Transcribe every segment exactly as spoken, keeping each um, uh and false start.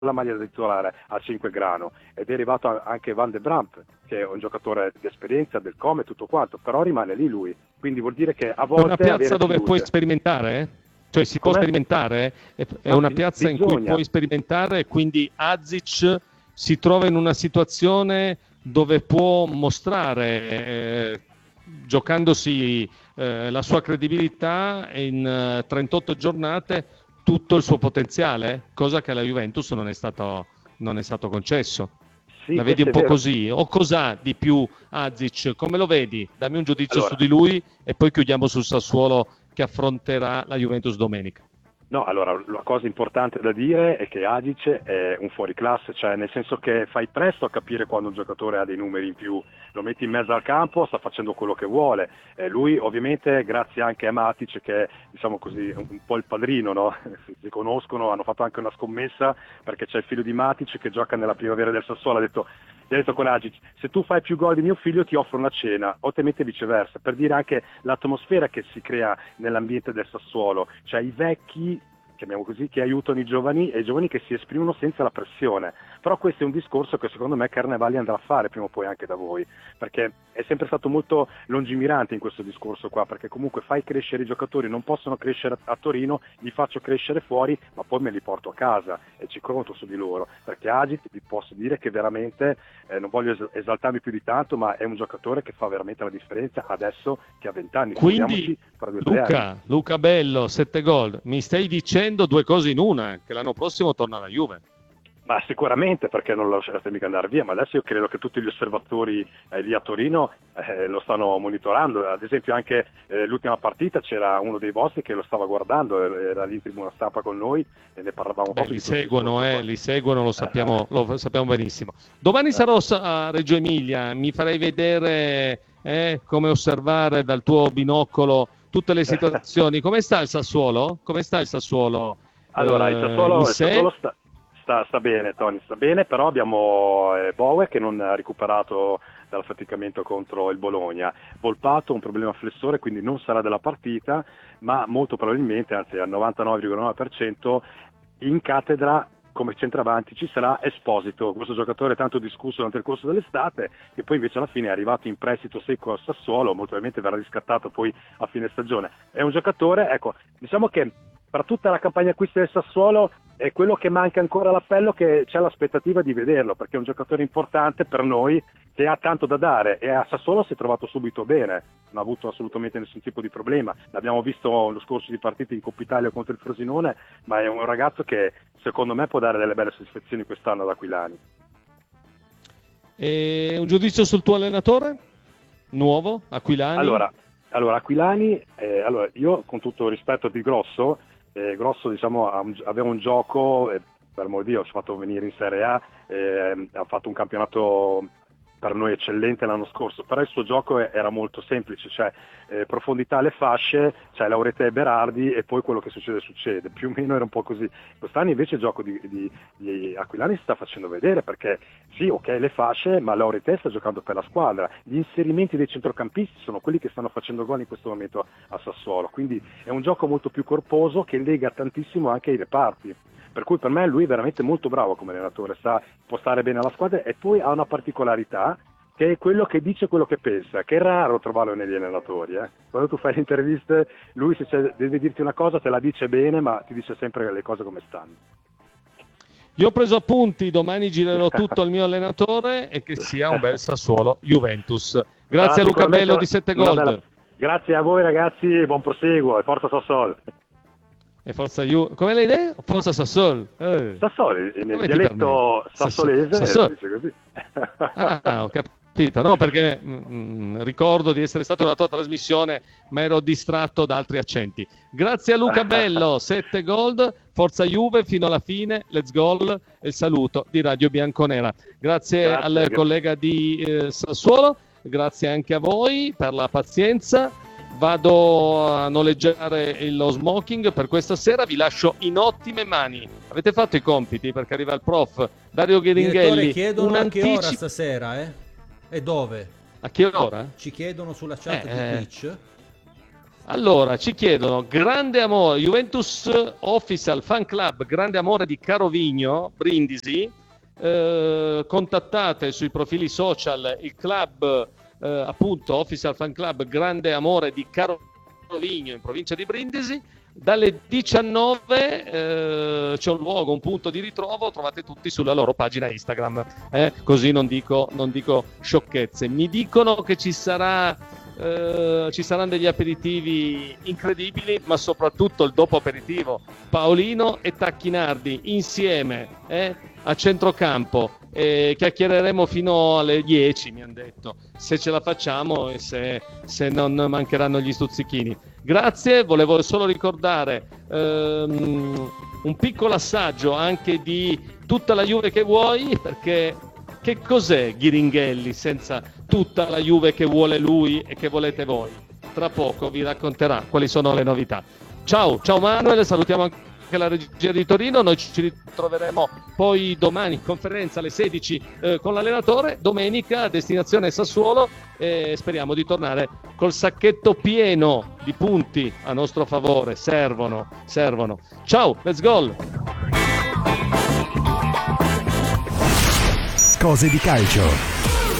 la maglia da titolare a cinque grano, ed è arrivato anche Van de Bramp, che è un giocatore di esperienza del Come e tutto quanto, però rimane lì lui, quindi vuol dire che a volte è una piazza dove fiducia. puoi sperimentare, eh? Cioè si Com'è? può sperimentare, è, è No, una si, piazza in cui puoi sperimentare, e quindi Azic si trova in una situazione dove può mostrare, eh, giocandosi eh, la sua credibilità in eh, trentotto giornate, tutto il suo potenziale, cosa che alla Juventus non è stato, non è stato concesso. Sì, La vedi un questo po' è vero. così? O cos'ha di più Azic? Come lo vedi? Dammi un giudizio Allora, su di lui e poi chiudiamo sul Sassuolo che affronterà la Juventus domenica. No, allora la cosa importante da dire è che Agic è un fuoriclasse, cioè nel senso che fai presto a capire quando un giocatore ha dei numeri in più, lo metti in mezzo al campo, sta facendo quello che vuole. Eh, lui ovviamente, grazie anche a Matic, che è diciamo così un po' il padrino, no? Si conoscono, hanno fatto anche una scommessa perché c'è il figlio di Matic che gioca nella primavera del Sassuolo, ha detto, gli ha detto con Agic, se tu fai più gol di mio figlio ti offro una cena, o te mette viceversa, per dire anche l'atmosfera che si crea nell'ambiente del Sassuolo, cioè i vecchi, chiamiamo così, che aiutano i giovani e i giovani che si esprimono senza la pressione. Però questo è un discorso che secondo me Carnevali andrà a fare prima o poi anche da voi, perché è sempre stato molto lungimirante in questo discorso qua, perché comunque fai crescere i giocatori, non possono crescere a Torino, li faccio crescere fuori, ma poi me li porto a casa e ci conto su di loro, perché Agit vi posso dire che veramente, eh, non voglio es- esaltarmi più di tanto, ma è un giocatore che fa veramente la differenza adesso che ha venti anni. Quindi Luca, Luca Bello, sette gol, mi stai dicendo due cose in una, che l'anno prossimo torna alla Juve? Ma sicuramente, perché non lo lascerete mica andare via, ma adesso io credo che tutti gli osservatori eh, lì a Torino eh, lo stanno monitorando. Ad esempio anche eh, l'ultima partita c'era uno dei vostri che lo stava guardando, era lì in tribuna stampa con noi e ne parlavamo un Beh, po'. li seguono, eh, li seguono, lo sappiamo, lo sappiamo benissimo. Domani sarò a Reggio Emilia, mi farei vedere eh, come osservare dal tuo binocolo tutte le situazioni. Come sta il Sassuolo? Come sta il Sassuolo? Allora, il Sassuolo, in il sé? Sassuolo sta, sta, sta bene, Tony, sta bene, però abbiamo eh, Bowe che non ha recuperato dall'affaticamento contro il Bologna, Volpato un problema al flessore, quindi non sarà della partita, ma molto probabilmente, anzi al novantanove virgola nove per cento, in cattedra come centravanti ci sarà Esposito, questo giocatore tanto discusso durante il corso dell'estate, che poi invece alla fine è arrivato in prestito secco al Sassuolo, molto probabilmente verrà riscattato poi a fine stagione. È un giocatore, ecco, diciamo che per tutta la campagna acquisti del Sassuolo è quello che manca ancora all'appello, che c'è l'aspettativa di vederlo, perché è un giocatore importante per noi che ha tanto da dare, e a Sassuolo si è trovato subito bene, non ha avuto assolutamente nessun tipo di problema, l'abbiamo visto lo scorso di partita in Coppa Italia contro il Frosinone, ma è un ragazzo che secondo me può dare delle belle soddisfazioni quest'anno ad Aquilani. E un giudizio sul tuo allenatore? Nuovo, Aquilani? Allora, allora Aquilani, eh, allora, io con tutto il rispetto di Grosso, eh, Grosso diciamo ha un, aveva un gioco, eh, per amor di Dio, ci ha fatto venire in Serie A, eh, ha fatto un campionato per noi eccellente l'anno scorso, però il suo gioco era molto semplice, cioè eh, profondità alle fasce, cioè Laurete e Berardi, e poi quello che succede succede, più o meno era un po' così. Quest'anno invece il gioco di, di, di Aquilani si sta facendo vedere, perché sì, ok le fasce, ma Laurete sta giocando per la squadra, gli inserimenti dei centrocampisti sono quelli che stanno facendo gol in questo momento a Sassuolo, quindi è un gioco molto più corposo che lega tantissimo anche ai reparti. Per cui per me lui è veramente molto bravo come allenatore, sa impostare bene la squadra, e poi ha una particolarità che è quello che dice quello che pensa, che è raro trovarlo negli allenatori. Eh. Quando tu fai le interviste, lui se c'è, deve dirti una cosa te la dice bene, ma ti dice sempre le cose come stanno. Io ho preso appunti, domani girerò tutto al mio allenatore e che sia un bel Sassuolo Juventus. Grazie ah, a Luca Bello di sette Gold. Bella... Grazie a voi ragazzi, buon proseguo e forza Sassuolo. E forza Ju... come le idee? Forza Sassol. Eh. Sassoli, nel come dialetto sassolese Sassol. Si dice così. Ah, ho capito. No, perché mh, ricordo di essere stato nella tua trasmissione, ma ero distratto da altri accenti. Grazie a Luca Bello, sette Gold, forza Juve fino alla fine, let's go, e il saluto di Radio Bianconera. Grazie, grazie al grazie. collega di eh, Sassuolo, grazie anche a voi per la pazienza. Vado a noleggiare lo smoking per questa sera, vi lascio in ottime mani. Avete fatto i compiti? Perché arriva il prof Dario Gheringhelli. Chiedono un a anticipo... che ora stasera, eh? E dove? A che ora? Ci chiedono sulla chat eh, di Twitch. Allora, ci chiedono, grande amore, Juventus Official Fan Club, grande amore di Carovigno, Brindisi, eh, contattate sui profili social il club, eh, appunto, Official Fan Club, grande amore di Carovigno in provincia di Brindisi. Dalle diciannove eh, c'è un luogo, un punto di ritrovo, trovate tutti sulla loro pagina Instagram, eh? Così non dico, non dico sciocchezze. Mi dicono che ci sarà eh, ci saranno degli aperitivi incredibili, ma soprattutto il dopo aperitivo, Paolino e Tacchinardi insieme eh? a centrocampo. E chiacchiereremo fino alle dieci, mi hanno detto, se ce la facciamo e se, se non mancheranno gli stuzzichini. Grazie, volevo solo ricordare ehm, un piccolo assaggio anche di Tutta la Juve che vuoi, perché che cos'è Ghiringhelli senza tutta la Juve che vuole lui e che volete voi? Tra poco vi racconterà quali sono le novità. Ciao, ciao Manuel, salutiamo anche la regia di Torino. Noi ci ritroveremo poi domani in conferenza alle sedici eh, con l'allenatore, domenica destinazione Sassuolo, e speriamo di tornare col sacchetto pieno di punti a nostro favore. Servono, servono. Ciao, let's go! Cose di calcio.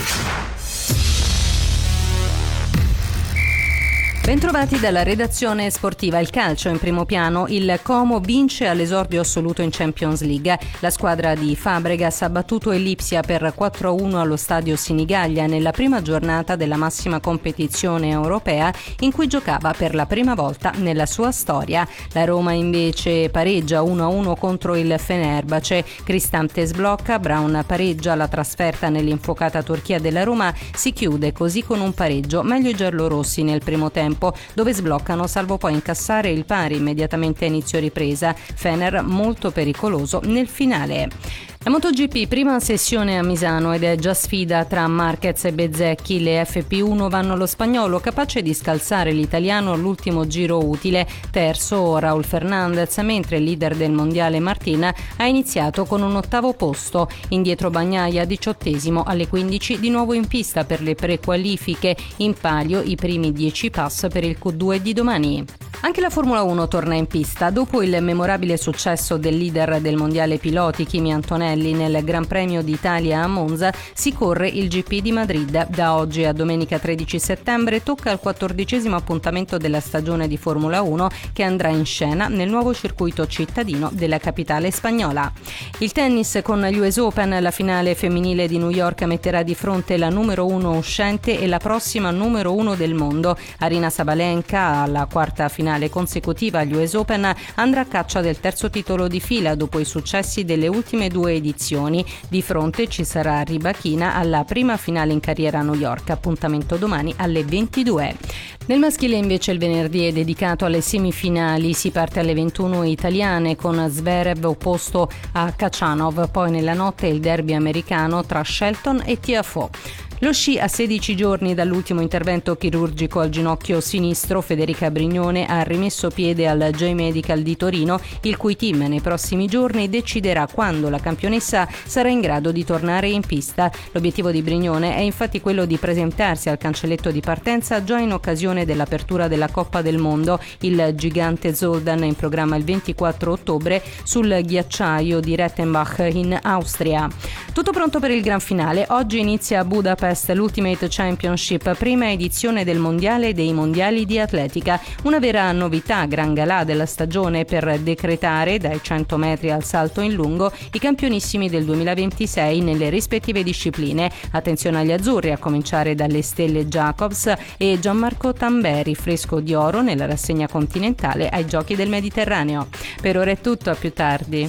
Bentrovati dalla redazione sportiva. Il calcio in primo piano. Il Como vince all'esordio assoluto in Champions League. La squadra di Fabregas ha battuto il Lipsia per quattro a uno allo stadio Sinigaglia nella prima giornata della massima competizione europea, in cui giocava per la prima volta nella sua storia. La Roma invece pareggia uno a uno contro il Fenerbahce. Cristante sblocca, Brown pareggia. La trasferta nell'infuocata Turchia della Roma si chiude così con un pareggio. Meglio i giallorossi nel primo tempo, dove sbloccano salvo poi incassare il pari immediatamente a inizio ripresa. Fener molto pericoloso nel finale. La MotoGP, prima sessione a Misano ed è già sfida tra Marquez e Bezzecchi. Le F P uno vanno allo spagnolo, capace di scalzare l'italiano all'ultimo giro utile. Terzo Raul Fernandez, mentre il leader del mondiale Martin ha iniziato con un ottavo posto. Indietro Bagnaia, diciottesimo, alle quindici di nuovo in pista per le prequalifiche. In palio i primi dieci pass per il Q due di domani. Anche la Formula uno torna in pista. Dopo il memorabile successo del leader del mondiale piloti Kimi Antonelli nel Gran Premio d'Italia a Monza, si corre il G P di Madrid. Da oggi a domenica tredici settembre tocca al quattordicesimo appuntamento della stagione di Formula uno, che andrà in scena nel nuovo circuito cittadino della capitale spagnola. Il tennis con gli U S Open, la finale femminile di New York metterà di fronte la numero uno uscente e la prossima numero uno del mondo. Arina Sabalenka, alla quarta finale consecutiva agli U S Open, andrà a caccia del terzo titolo di fila dopo i successi delle ultime due edizioni. Di fronte ci sarà Rybakina alla prima finale in carriera a New York, appuntamento domani alle ventidue. Nel maschile invece il venerdì è dedicato alle semifinali. Si parte alle ventuno italiane con Zverev opposto a Khachanov, poi nella notte il derby americano tra Shelton e Tiafoe. Lo sci a sedici giorni dall'ultimo intervento chirurgico al ginocchio sinistro, Federica Brignone ha rimesso piede al J-Medical di Torino, il cui team nei prossimi giorni deciderà quando la campionessa sarà in grado di tornare in pista. L'obiettivo di Brignone è infatti quello di presentarsi al cancelletto di partenza già in occasione dell'apertura della Coppa del Mondo. Il gigante Zoldan è in programma il ventiquattro ottobre sul ghiacciaio di Rettenbach in Austria. Tutto pronto per il gran finale. Oggi inizia a Budapest l'Ultimate Championship, prima edizione del mondiale e dei mondiali di atletica. Una vera novità, gran galà della stagione per decretare dai cento metri al salto in lungo i campionissimi del duemilaventisei nelle rispettive discipline. Attenzione agli azzurri, a cominciare dalle stelle Jacobs e Gianmarco Tamberi, fresco di oro nella rassegna continentale ai Giochi del Mediterraneo. Per ora è tutto, a più tardi.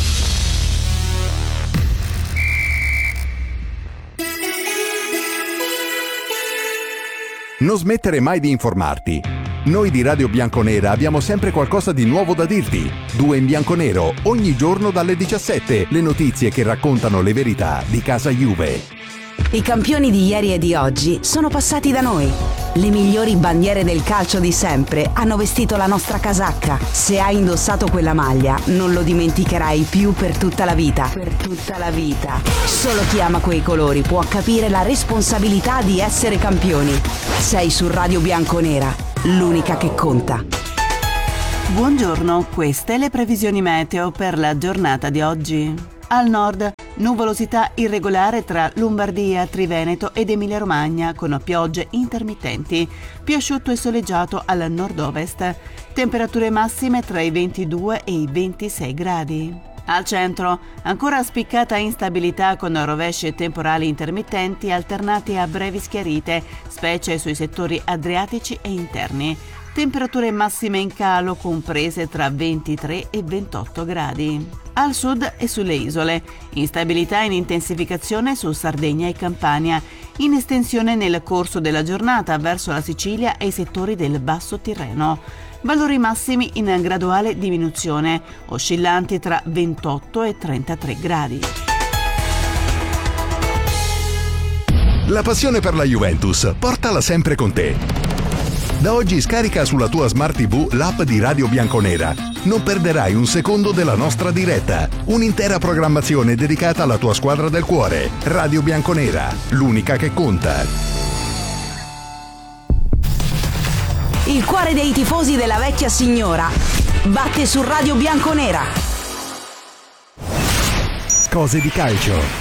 Non smettere mai di informarti. Noi di Radio Bianconera abbiamo sempre qualcosa di nuovo da dirti. Due in bianconero, ogni giorno dalle diciassette. Le notizie che raccontano le verità di casa Juve. I campioni di ieri e di oggi sono passati da noi. Le migliori bandiere del calcio di sempre hanno vestito la nostra casacca. Se hai indossato quella maglia, non lo dimenticherai più per tutta la vita. Per tutta la vita. Solo chi ama quei colori può capire la responsabilità di essere campioni. Sei su Radio Bianconera, l'unica che conta. Buongiorno, queste le previsioni meteo per la giornata di oggi. Al nord, nuvolosità irregolare tra Lombardia, Triveneto ed Emilia-Romagna con piogge intermittenti. Più asciutto e soleggiato al nord-ovest. Temperature massime tra i ventidue e i ventisei gradi. Al centro, ancora spiccata instabilità con rovesci e temporali intermittenti alternati a brevi schiarite, specie sui settori adriatici e interni. Temperature massime in calo comprese tra ventitré e ventotto gradi. Al sud e sulle isole, instabilità in intensificazione su Sardegna e Campania, in estensione nel corso della giornata verso la Sicilia e i settori del Basso Tirreno. Valori massimi in graduale diminuzione, oscillanti tra ventotto e trentatré gradi. La passione per la Juventus, portala sempre con te. Da oggi scarica sulla tua Smart tivù l'app di Radio Bianconera. Non perderai un secondo della nostra diretta. Un'intera programmazione dedicata alla tua squadra del cuore. Radio Bianconera, l'unica che conta. Il cuore dei tifosi della vecchia signora batte su Radio Bianconera. Cose di calcio.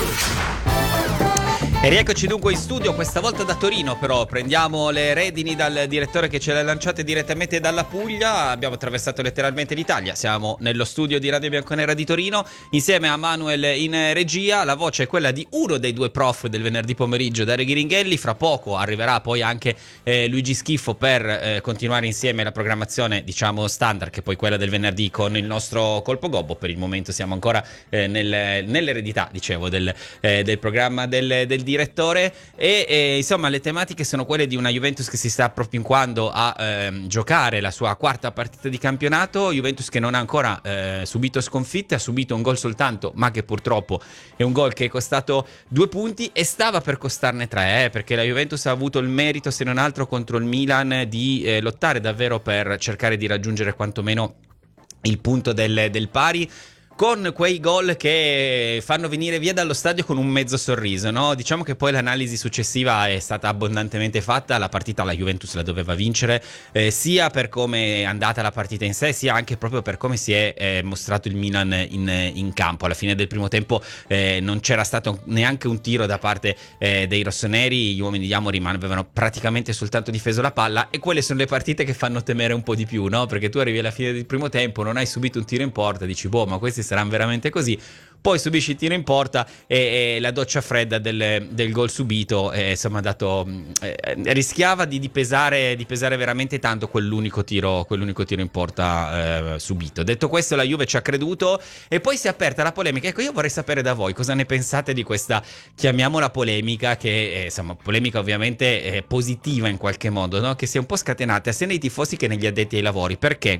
E rieccoci dunque in studio, questa volta da Torino, però prendiamo le redini dal direttore che ce le ha lanciate direttamente dalla Puglia. Abbiamo attraversato letteralmente l'Italia, siamo nello studio di Radio Bianconera di Torino insieme a Manuel in regia. La voce è quella di uno dei due prof del venerdì pomeriggio, Dario Ghiringhelli. Fra poco arriverà poi anche eh, Luigi Schiffo per eh, continuare insieme la programmazione, diciamo standard, che è poi quella del venerdì con il nostro colpo gobbo. Per il momento siamo ancora eh, nel, nell'eredità, dicevo, del, eh, del programma del, del direttore. direttore e, e insomma le tematiche sono quelle di una Juventus che si sta appropinquando a ehm, giocare la sua quarta partita di campionato. Juventus che non ha ancora eh, subito sconfitte, ha subito un gol soltanto, ma che purtroppo è un gol che è costato due punti e stava per costarne tre, eh, perché la Juventus ha avuto il merito, se non altro contro il Milan, di eh, lottare davvero per cercare di raggiungere quantomeno il punto del, del pari, con quei gol che fanno venire via dallo stadio con un mezzo sorriso, no? Diciamo che poi l'analisi successiva è stata abbondantemente fatta. La partita la Juventus la doveva vincere, eh, sia per come è andata la partita in sé, sia anche proprio per come si è eh, mostrato il Milan in, in campo. Alla fine del primo tempo eh, non c'era stato neanche un tiro da parte eh, dei rossoneri. Gli uomini di Amorim avevano praticamente soltanto difeso la palla, e quelle sono le partite che fanno temere un po' di più, no? Perché tu arrivi alla fine del primo tempo, non hai subito un tiro in porta, dici boh, ma questi saranno veramente così. Poi subisci il tiro in porta e, e la doccia fredda del, del gol subito, eh, insomma, dato, eh, rischiava di, di, pesare, di pesare veramente tanto quell'unico tiro, quell'unico tiro in porta eh, subito. Detto questo, la Juve ci ha creduto e poi si è aperta la polemica. Ecco, io vorrei sapere da voi cosa ne pensate di questa, chiamiamola polemica, che è, insomma, polemica ovviamente eh, positiva in qualche modo, no? Che si è un po' scatenata sia nei tifosi che negli addetti ai lavori, perché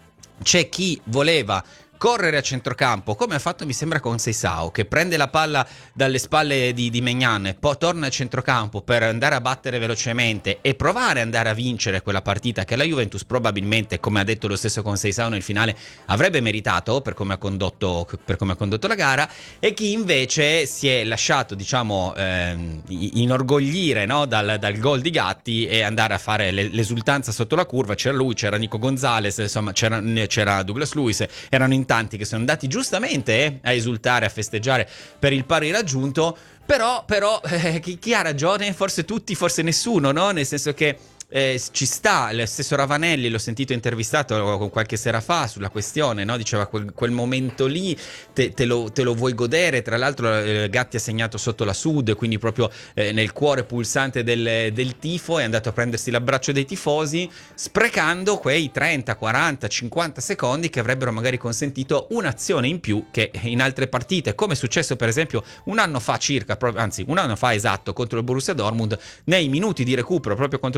c'è chi voleva correre a centrocampo, come ha fatto mi sembra con Seisao, che prende la palla dalle spalle di, di Maignan, poi torna a centrocampo per andare a battere velocemente e provare ad andare a vincere quella partita che la Juventus probabilmente, come ha detto lo stesso con Seisao nel finale, avrebbe meritato per come ha condotto, per come ha condotto la gara, e chi invece si è lasciato, diciamo, eh, inorgoglire, no, dal, dal gol di Gatti e andare a fare l'esultanza sotto la curva. C'era lui, c'era Nico Gonzalez, insomma c'era, c'era Douglas Luiz, erano in tanti che sono andati giustamente eh, a esultare, a festeggiare per il pari raggiunto, però, però eh, chi, chi ha ragione? Forse tutti, forse nessuno, no? Nel senso che Eh, ci sta, lo stesso Ravanelli, l'ho sentito intervistato con qualche sera fa sulla questione, no? Diceva quel, quel momento lì te, te, lo, te lo vuoi godere. Tra l'altro eh, Gatti ha segnato sotto la Sud, quindi proprio eh, nel cuore pulsante del, del tifo, è andato a prendersi l'abbraccio dei tifosi, sprecando quei trenta, quaranta, cinquanta secondi che avrebbero magari consentito un'azione in più che in altre partite, come è successo per esempio un anno fa circa, anzi un anno fa esatto, contro il Borussia Dortmund, nei minuti di recupero proprio contro il Borussia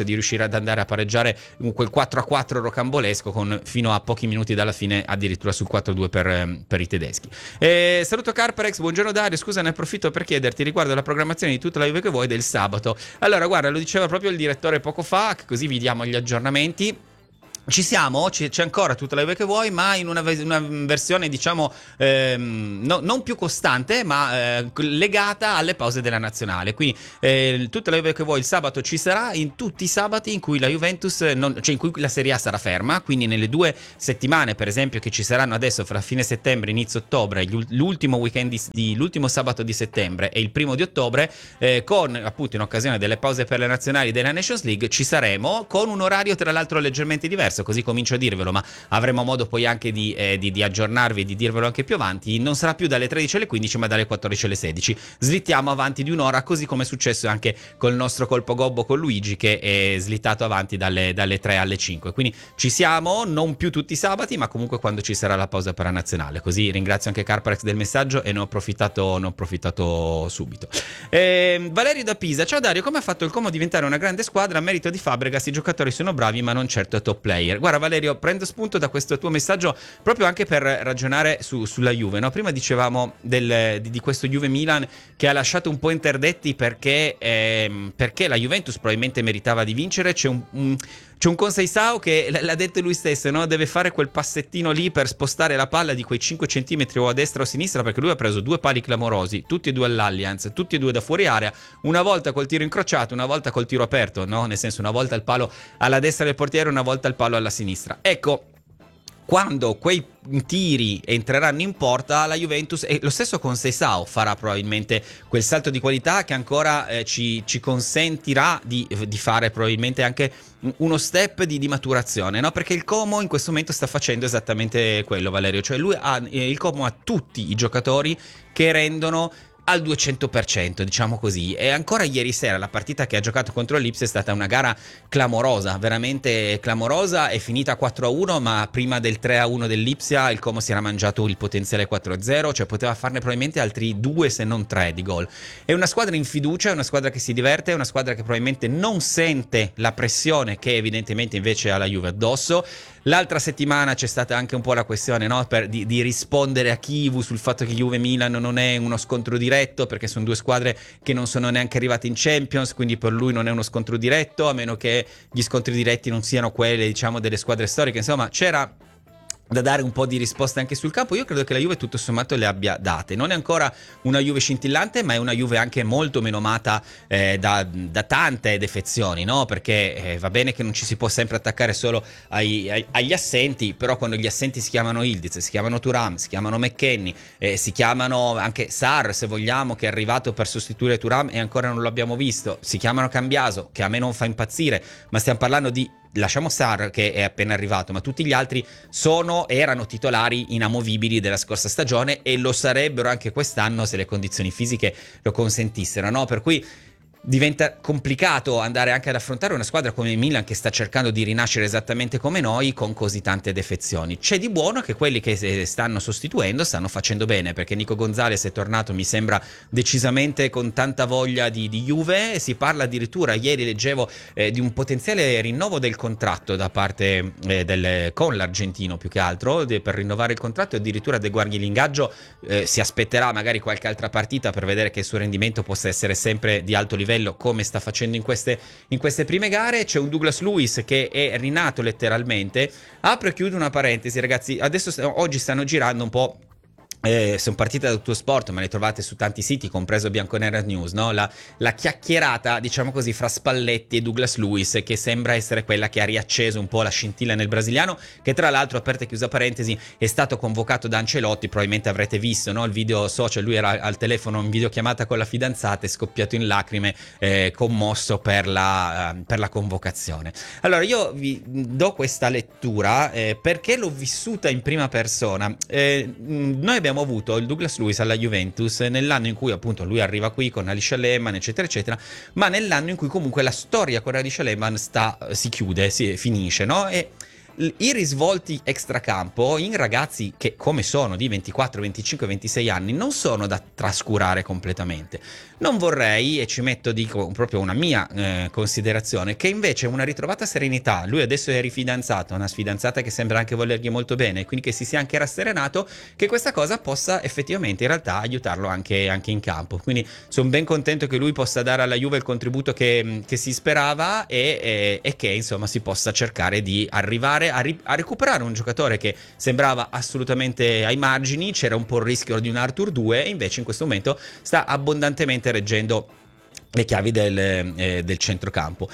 Juventus di riuscire ad andare a pareggiare quel quattro a quattro rocambolesco con fino a pochi minuti dalla fine addirittura sul quattro a due per, per i tedeschi. E saluto Carparex, buongiorno Dario, scusa, ne approfitto per chiederti riguardo alla programmazione di tutta la Juve che vuoi del sabato. Allora guarda, lo diceva proprio il direttore poco fa, così vi diamo gli aggiornamenti. Ci siamo, c'è ancora tutta la Juve che vuoi, ma in una, una versione diciamo ehm, no, non più costante, ma eh, legata alle pause della nazionale. Quindi eh, tutta la Juve che vuoi il sabato ci sarà, in tutti i sabati in cui la Juventus, non, cioè in cui la Serie A sarà ferma, quindi nelle due settimane per esempio che ci saranno adesso fra fine settembre e inizio ottobre, l'ultimo weekend di, di l'ultimo sabato di settembre e il primo di ottobre, eh, con appunto in occasione delle pause per le nazionali della Nations League ci saremo, con un orario tra l'altro leggermente diverso. Così comincio a dirvelo, ma avremo modo poi anche di, eh, di, di aggiornarvi e di dirvelo anche più avanti. Non sarà più dalle tredici alle quindici, ma dalle quattordici alle sedici. Slittiamo avanti di un'ora, così come è successo anche col nostro colpo gobbo con Luigi, che è slittato avanti dalle, dalle tre alle cinque. Quindi ci siamo, non più tutti i sabati, ma comunque quando ci sarà la pausa per la nazionale. Così ringrazio anche Carparex del messaggio e ne ho approfittato, ne ho approfittato subito. Eh, Valerio da Pisa, ciao Dario, come ha fatto il Como a diventare una grande squadra? A merito di Fabregas, i giocatori sono bravi, ma non certo top player. Guarda Valerio, prendo spunto da questo tuo messaggio proprio anche per ragionare su, sulla Juve, no? Prima dicevamo del, di, di questo Juve-Milan che ha lasciato un po' interdetti perché, ehm, perché la Juventus probabilmente meritava di vincere. C'è un, un, c'è un Conceição che l'ha detto lui stesso, no? Deve fare quel passettino lì per spostare la palla di quei cinque centimetri o a destra o a sinistra, perché lui ha preso due pali clamorosi, tutti e due all'Allianz, tutti e due da fuori area, una volta col tiro incrociato, una volta col tiro aperto, no? Nel senso, una volta il palo alla destra del portiere, una volta il palo alla sinistra. Ecco, quando quei tiri entreranno in porta, la Juventus, e lo stesso con Conceição farà probabilmente quel salto di qualità che ancora eh, ci, ci consentirà di, di fare probabilmente anche uno step di, di maturazione, no? Perché il Como in questo momento sta facendo esattamente quello, Valerio, cioè lui ha, eh, il Como ha tutti i giocatori che rendono al duecento per cento, diciamo così. E ancora ieri sera la partita che ha giocato contro l'Ipsia è stata una gara clamorosa, veramente clamorosa, è finita quattro a uno, ma prima del tre a uno dell'Ipsia il Como si era mangiato il potenziale quattro a zero, cioè poteva farne probabilmente altri due se non tre di gol. È una squadra in fiducia, è una squadra che si diverte, è una squadra che probabilmente non sente la pressione che evidentemente invece ha la Juve addosso. L'altra settimana c'è stata anche un po' la questione, no? per, di, di rispondere a Chivu sul fatto che Juve-Milan non è uno scontro diretto, perché sono due squadre che non sono neanche arrivate in Champions, quindi per lui non è uno scontro diretto, a meno che gli scontri diretti non siano quelli, diciamo, delle squadre storiche. Insomma, c'era da dare un po' di risposte anche sul campo. Io credo che la Juve tutto sommato le abbia date. Non è ancora una Juve scintillante, ma è una Juve anche molto meno amata eh, da, da tante defezioni, no? Perché eh, va bene che non ci si può sempre attaccare solo ai, ai, agli assenti, però quando gli assenti si chiamano Ildiz, si chiamano Thuram, si chiamano McKennie, eh, si chiamano anche Sarr, se vogliamo, che è arrivato per sostituire Thuram e ancora non l'abbiamo visto, si chiamano Cambiaso, che a me non fa impazzire, ma stiamo parlando di, lasciamo Sarr che è appena arrivato, ma tutti gli altri sono, erano titolari inamovibili della scorsa stagione e lo sarebbero anche quest'anno se le condizioni fisiche lo consentissero, no? Per cui diventa complicato andare anche ad affrontare una squadra come il Milan che sta cercando di rinascere esattamente come noi con così tante defezioni. C'è di buono che quelli che stanno sostituendo stanno facendo bene, perché Nico Gonzalez è tornato, mi sembra, decisamente con tanta voglia di, di Juve. Si parla addirittura, ieri leggevo, eh, di un potenziale rinnovo del contratto da parte eh, del, con l'argentino più che altro, de, per rinnovare il contratto, e addirittura De Guardi l'ingaggio eh, si aspetterà magari qualche altra partita per vedere che il suo rendimento possa essere sempre di alto livello, come sta facendo in queste, in queste prime gare. C'è un Douglas Luiz che è rinato letteralmente. Apro e chiudo una parentesi, ragazzi, adesso oggi stanno girando un po'. Eh, sono partite da Tutto Sport, ma le trovate su tanti siti, compreso Bianconera News, no? La, la chiacchierata, diciamo così, fra Spalletti e Douglas Luiz, che sembra essere quella che ha riacceso un po' la scintilla nel brasiliano, che tra l'altro, aperta e chiusa parentesi, è stato convocato da Ancelotti. Probabilmente avrete visto, no? Il video social, lui era al telefono in videochiamata con la fidanzata, è scoppiato in lacrime, eh, commosso per la, uh, per la convocazione. Allora io vi do questa lettura eh, perché l'ho vissuta in prima persona. Eh, noi abbiamo avuto il Douglas Luiz alla Juventus nell'anno in cui appunto lui arriva qui con Alisha Lehmann eccetera eccetera, ma nell'anno in cui comunque la storia con Alisha Lehmann sta, si chiude, si finisce, no? E i risvolti extracampo in ragazzi che come sono di ventiquattro, venticinque, ventisei anni non sono da trascurare completamente. Non vorrei, e ci metto dico proprio una mia eh, considerazione, che invece una ritrovata serenità, lui adesso è rifidanzato, una fidanzata che sembra anche volergli molto bene, quindi che si sia anche rasserenato, che questa cosa possa effettivamente in realtà aiutarlo anche, anche in campo. Quindi sono ben contento che lui possa dare alla Juve il contributo che, che si sperava e, e, e che insomma si possa cercare di arrivare a, ri, a recuperare un giocatore che sembrava assolutamente ai margini, c'era un po' il rischio di un Arthur due, e invece in questo momento sta abbondantemente reggendo le chiavi del, eh, del centrocampo.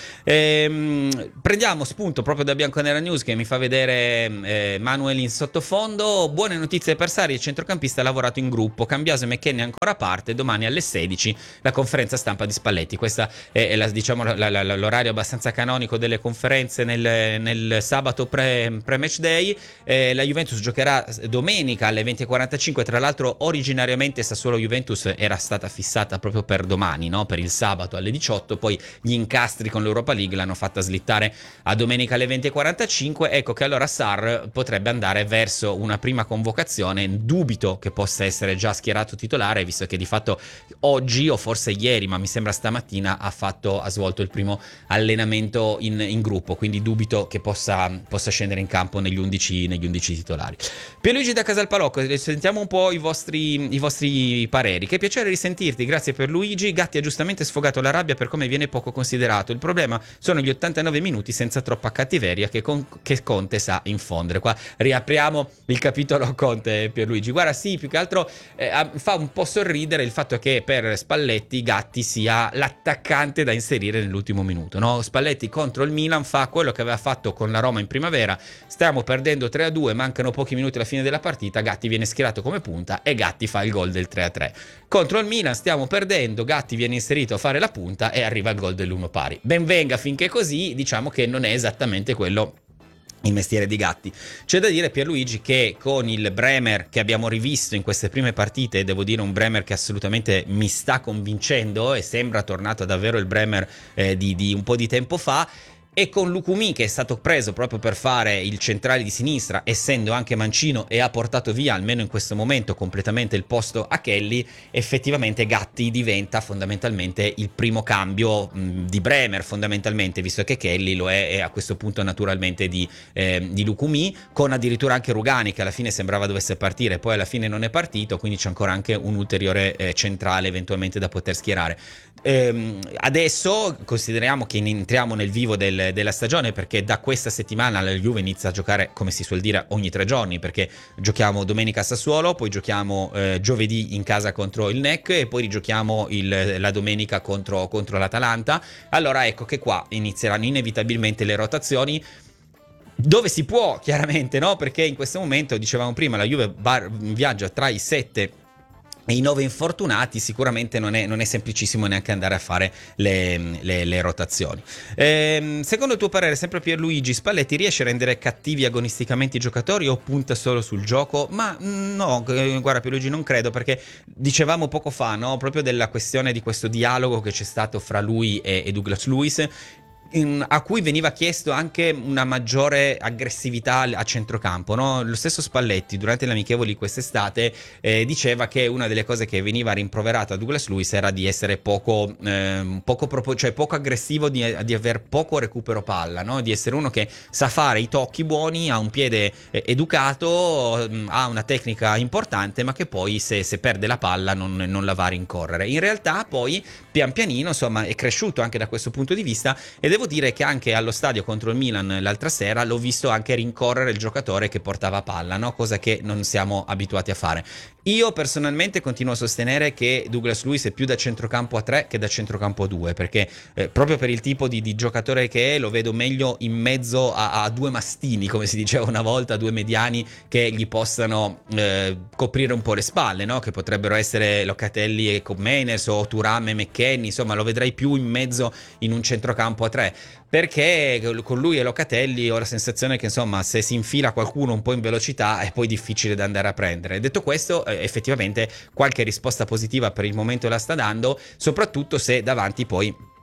Ehm, prendiamo spunto proprio da Bianconera News, che mi fa vedere eh, Manuel in sottofondo. Buone notizie per Sarri, il centrocampista ha lavorato in gruppo, Cambiaso e McKennie ancora a parte, domani alle sedici la conferenza stampa di Spalletti. Questa è, è la, diciamo, la, la, la, l'orario abbastanza canonico delle conferenze nel, nel sabato pre, pre-match day. Eh, la Juventus giocherà domenica alle venti e quarantacinque, tra l'altro originariamente Sassuolo Juventus era stata fissata proprio per domani, no? Per il sabato sabato alle diciotto, poi gli incastri con l'Europa League l'hanno fatta slittare a domenica alle venti e quarantacinque. Ecco che allora Sarr potrebbe andare verso una prima convocazione. Dubito che possa essere già schierato titolare, visto che di fatto oggi o forse ieri, ma mi sembra stamattina, ha fatto ha svolto il primo allenamento in, in gruppo, quindi dubito che possa, possa scendere in campo negli undici, negli undici titolari. Pierluigi da Casalpalocco, sentiamo un po' i vostri, i vostri pareri. Che piacere risentirti, grazie per Luigi. Gatti ha giustamente sfogato la rabbia per come viene poco considerato. Il problema sono gli ottantanove minuti senza troppa cattiveria che, con, che Conte sa infondere. Qua riapriamo il capitolo Conte, Pierluigi. Guarda, sì, più che altro eh, fa un po' sorridere il fatto che per Spalletti Gatti sia l'attaccante da inserire nell'ultimo minuto, no? Spalletti contro il Milan fa quello che aveva fatto con la Roma in primavera: stiamo perdendo tre a due, mancano pochi minuti alla fine della partita, Gatti viene schierato come punta e Gatti fa il gol del tre a tre. Contro il Milan stiamo perdendo, Gatti viene inserito a fare la punta e arriva il gol dell'uno pari. Ben venga finché così, diciamo che non è esattamente quello il mestiere di Gatti. C'è da dire, Pierluigi, che con il Bremer che abbiamo rivisto in queste prime partite, devo dire un Bremer che assolutamente mi sta convincendo e sembra tornato davvero il Bremer eh, di, di un po' di tempo fa, e con Lucumi che è stato preso proprio per fare il centrale di sinistra, essendo anche mancino, e ha portato via almeno in questo momento completamente il posto a Kelly, effettivamente Gatti diventa fondamentalmente il primo cambio mh, di Bremer, fondamentalmente, visto che Kelly lo è, è a questo punto naturalmente di, eh, di Lucumi, con addirittura anche Rugani che alla fine sembrava dovesse partire, poi alla fine non è partito, quindi c'è ancora anche un ulteriore eh, centrale eventualmente da poter schierare. Ehm, adesso consideriamo che entriamo nel vivo del, della stagione, perché da questa settimana la Juve inizia a giocare, come si suol dire, ogni tre giorni, perché giochiamo domenica a Sassuolo, poi giochiamo eh, giovedì in casa contro il N E C e poi rigiochiamo il, la domenica contro, contro l'Atalanta. Allora ecco che qua inizieranno inevitabilmente le rotazioni, dove si può, chiaramente, no? Perché in questo momento, dicevamo prima, la Juve bar, viaggia tra i sette e i nove infortunati, sicuramente non è, non è semplicissimo neanche andare a fare le, le, le rotazioni. Ehm, secondo il tuo parere, sempre Pierluigi, Spalletti riesce a rendere cattivi agonisticamente i giocatori o punta solo sul gioco? Ma no, guarda Pierluigi, non credo, perché dicevamo poco fa, no? Proprio della questione di questo dialogo che c'è stato fra lui e, e Douglas Luiz, In, a cui veniva chiesto anche una maggiore aggressività a centrocampo, no? Lo stesso Spalletti durante le amichevoli quest'estate eh, diceva che una delle cose che veniva rimproverata a Douglas Luiz era di essere poco, eh, poco, propo- cioè poco aggressivo, di, di aver poco recupero palla, no? Di essere uno che sa fare i tocchi buoni, ha un piede eh, educato, mh, ha una tecnica importante, ma che poi se, se perde la palla non, non la va a rincorrere. In realtà poi pian pianino, insomma, è cresciuto anche da questo punto di vista, ed devo dire che anche allo stadio contro il Milan l'altra sera l'ho visto anche rincorrere il giocatore che portava palla, no? Cosa che non siamo abituati a fare. Io personalmente continuo a sostenere che Douglas Luiz è più da centrocampo a tre che da centrocampo a due, perché eh, proprio per il tipo di, di giocatore che è, lo vedo meglio in mezzo a, a due mastini, come si diceva una volta, due mediani che gli possano eh, coprire un po' le spalle, no? Che potrebbero essere Locatelli e Koopmeiners o Thuram e McKennie, insomma lo vedrei più in mezzo in un centrocampo a tre, perché con lui e Locatelli ho la sensazione che insomma se si infila qualcuno un po' in velocità è poi difficile da andare a prendere. Detto questo, eh, effettivamente qualche risposta positiva per il momento la sta dando, soprattutto se davanti poi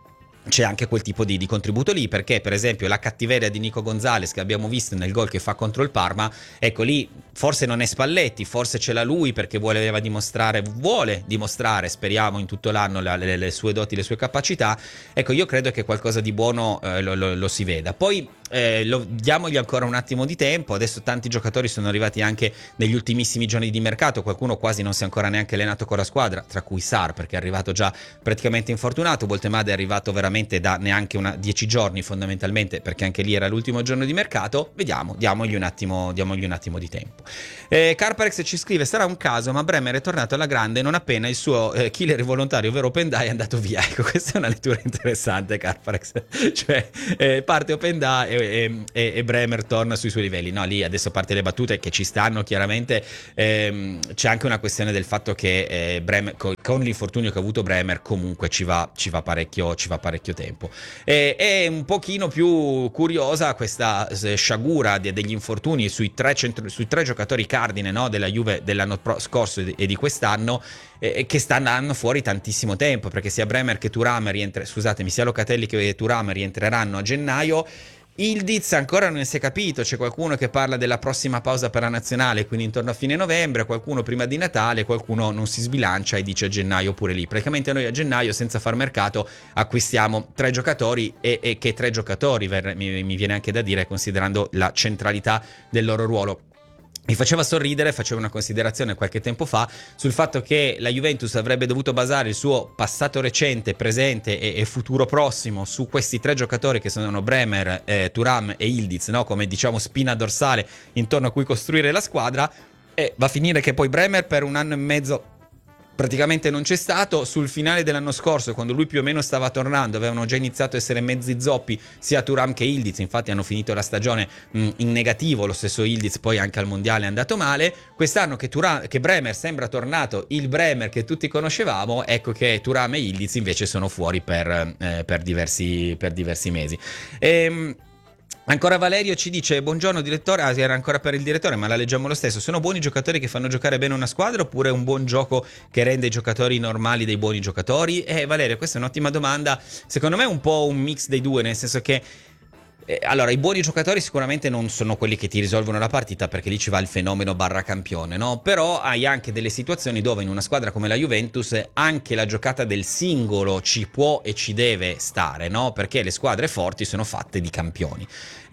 c'è anche quel tipo di, di contributo lì, perché per esempio la cattiveria di Nico Gonzalez che abbiamo visto nel gol che fa contro il Parma, ecco lì forse non è Spalletti, forse ce l'ha lui perché voleva dimostrare, vuole dimostrare, speriamo in tutto l'anno, la, le, le sue doti, le sue capacità. Ecco, io credo che qualcosa di buono eh, lo, lo, lo si veda. Poi eh, lo, diamogli ancora un attimo di tempo, adesso tanti giocatori sono arrivati anche negli ultimissimi giorni di mercato, qualcuno quasi non si è ancora neanche allenato con la squadra, tra cui Sarr perché è arrivato già praticamente infortunato, Voltemade è arrivato veramente da neanche una dieci giorni fondamentalmente, perché anche lì era l'ultimo giorno di mercato. Vediamo, diamogli un attimo, diamogli un attimo di tempo. eh, Carparex ci scrive: sarà un caso ma Bremer è tornato alla grande non appena il suo eh, killer volontario ovvero Opendai è andato via. Ecco, questa è una lettura interessante, Carparex. Cioè eh, parte Opendai e, e, e Bremer torna sui suoi livelli. No, lì adesso parte le battute che ci stanno chiaramente. ehm, c'è anche una questione del fatto che eh, Bremer, con, con l'infortunio che ha avuto Bremer comunque ci va, ci va parecchio ci va parecchio tempo. E, è un pochino più curiosa questa sciagura de, degli infortuni sui tre, centro, sui tre giocatori cardine, no, della Juve dell'anno pro, scorso e di, e di quest'anno, eh, che stanno andando fuori tantissimo tempo, perché sia Bremer che Thuram rientre, scusatemi, sia Locatelli che Thuram rientreranno a gennaio. Ildiz ancora non si è capito, c'è qualcuno che parla della prossima pausa per la nazionale, quindi intorno a fine novembre, qualcuno prima di Natale, qualcuno non si sbilancia e dice a gennaio pure lì. Praticamente noi a gennaio senza far mercato acquistiamo tre giocatori e, e che tre giocatori mi, mi viene anche da dire, considerando la centralità del loro ruolo. Mi faceva sorridere, facevo una considerazione qualche tempo fa sul fatto che la Juventus avrebbe dovuto basare il suo passato recente, presente e, e futuro prossimo su questi tre giocatori che sono Bremer, eh, Thuram e Ildiz, no? Come diciamo spina dorsale intorno a cui costruire la squadra, e va a finire che poi Bremer per un anno e mezzo praticamente non c'è stato. Sul finale dell'anno scorso, quando lui più o meno stava tornando, avevano già iniziato a essere mezzi zoppi sia Thuram che Ildiz, infatti hanno finito la stagione mh, in negativo, lo stesso Ildiz poi anche al mondiale è andato male. Quest'anno che, Thuram, che Bremer sembra tornato il Bremer che tutti conoscevamo, ecco che Thuram e Ildiz invece sono fuori per, eh, per, diversi, per diversi mesi. Ehm Ancora Valerio ci dice: buongiorno direttore, ah, era ancora per il direttore ma la leggiamo lo stesso, sono buoni giocatori che fanno giocare bene una squadra oppure un buon gioco che rende i giocatori normali dei buoni giocatori? Eh Valerio, questa è un'ottima domanda, secondo me è un po' un mix dei due, nel senso che Eh, allora, i buoni giocatori sicuramente non sono quelli che ti risolvono la partita, perché lì ci va il fenomeno barra campione, no? Però hai anche delle situazioni dove in una squadra come la Juventus anche la giocata del singolo ci può e ci deve stare, no? Perché le squadre forti sono fatte di campioni.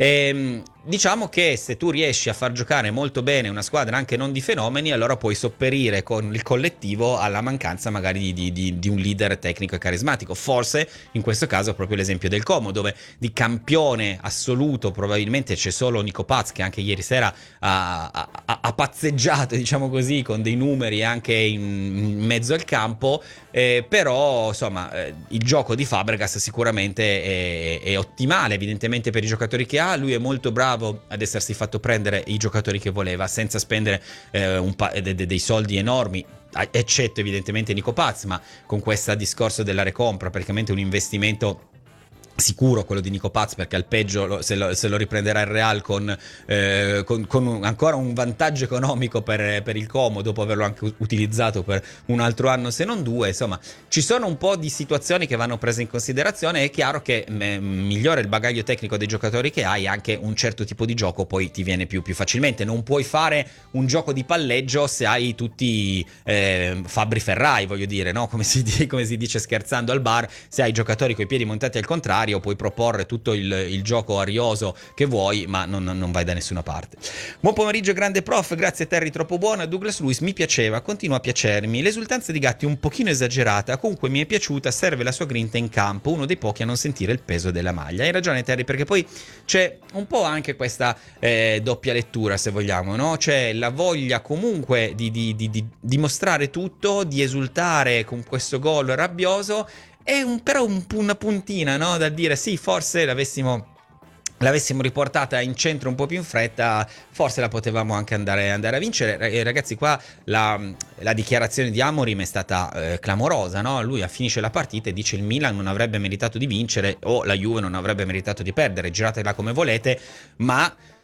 E, diciamo che se tu riesci a far giocare molto bene una squadra anche non di fenomeni, allora puoi sopperire con il collettivo alla mancanza magari di, di, di un leader tecnico e carismatico. Forse in questo caso proprio l'esempio del Como, dove di campione assoluto probabilmente c'è solo Nico Paz, che anche ieri sera ha, ha, ha pazzeggiato, diciamo così, con dei numeri anche in, in mezzo al campo, eh, però insomma eh, il gioco di Fabregas sicuramente è, è ottimale evidentemente per i giocatori che ha. Lui è molto bravo ad essersi fatto prendere i giocatori che voleva senza spendere eh, un pa- de- de- dei soldi enormi, eccetto evidentemente Nico Paz, ma con questo discorso della recompra, praticamente un investimento sicuro quello di Nico Paz, perché al peggio lo, se, lo, se lo riprenderà il Real con, eh, con, con un, ancora un vantaggio economico per, per il Como, dopo averlo anche utilizzato per un altro anno se non due. Insomma, ci sono un po' di situazioni che vanno prese in considerazione. È chiaro che mh, migliora il bagaglio tecnico dei giocatori che hai, anche un certo tipo di gioco poi ti viene più, più facilmente. Non puoi fare un gioco di palleggio se hai tutti eh, Fabri Ferrai, voglio dire, no? Come si, come si dice scherzando al bar, se hai giocatori coi piedi montati al contrario puoi proporre tutto il, il gioco arioso che vuoi, ma non, non vai da nessuna parte. Buon pomeriggio grande prof, grazie Terry, troppo buona. Douglas Lewis mi piaceva, continua a piacermi, l'esultanza di Gatti un pochino esagerata, comunque mi è piaciuta, serve la sua grinta in campo, uno dei pochi a non sentire il peso della maglia. Hai ragione Terry, perché poi c'è un po' anche questa eh, doppia lettura, se vogliamo, no? C'è la voglia comunque di, di, di, di dimostrare tutto, di esultare con questo gol rabbioso, è un, però un, una puntina, no? Da dire sì, forse l'avessimo l'avessimo riportata in centro un po' più in fretta, forse la potevamo anche andare, andare a vincere. E ragazzi, qua la, la dichiarazione di Amorim è stata eh, clamorosa, no? Lui finisce la partita e dice il Milan non avrebbe meritato di vincere o la Juve non avrebbe meritato di perdere, giratela come volete, ma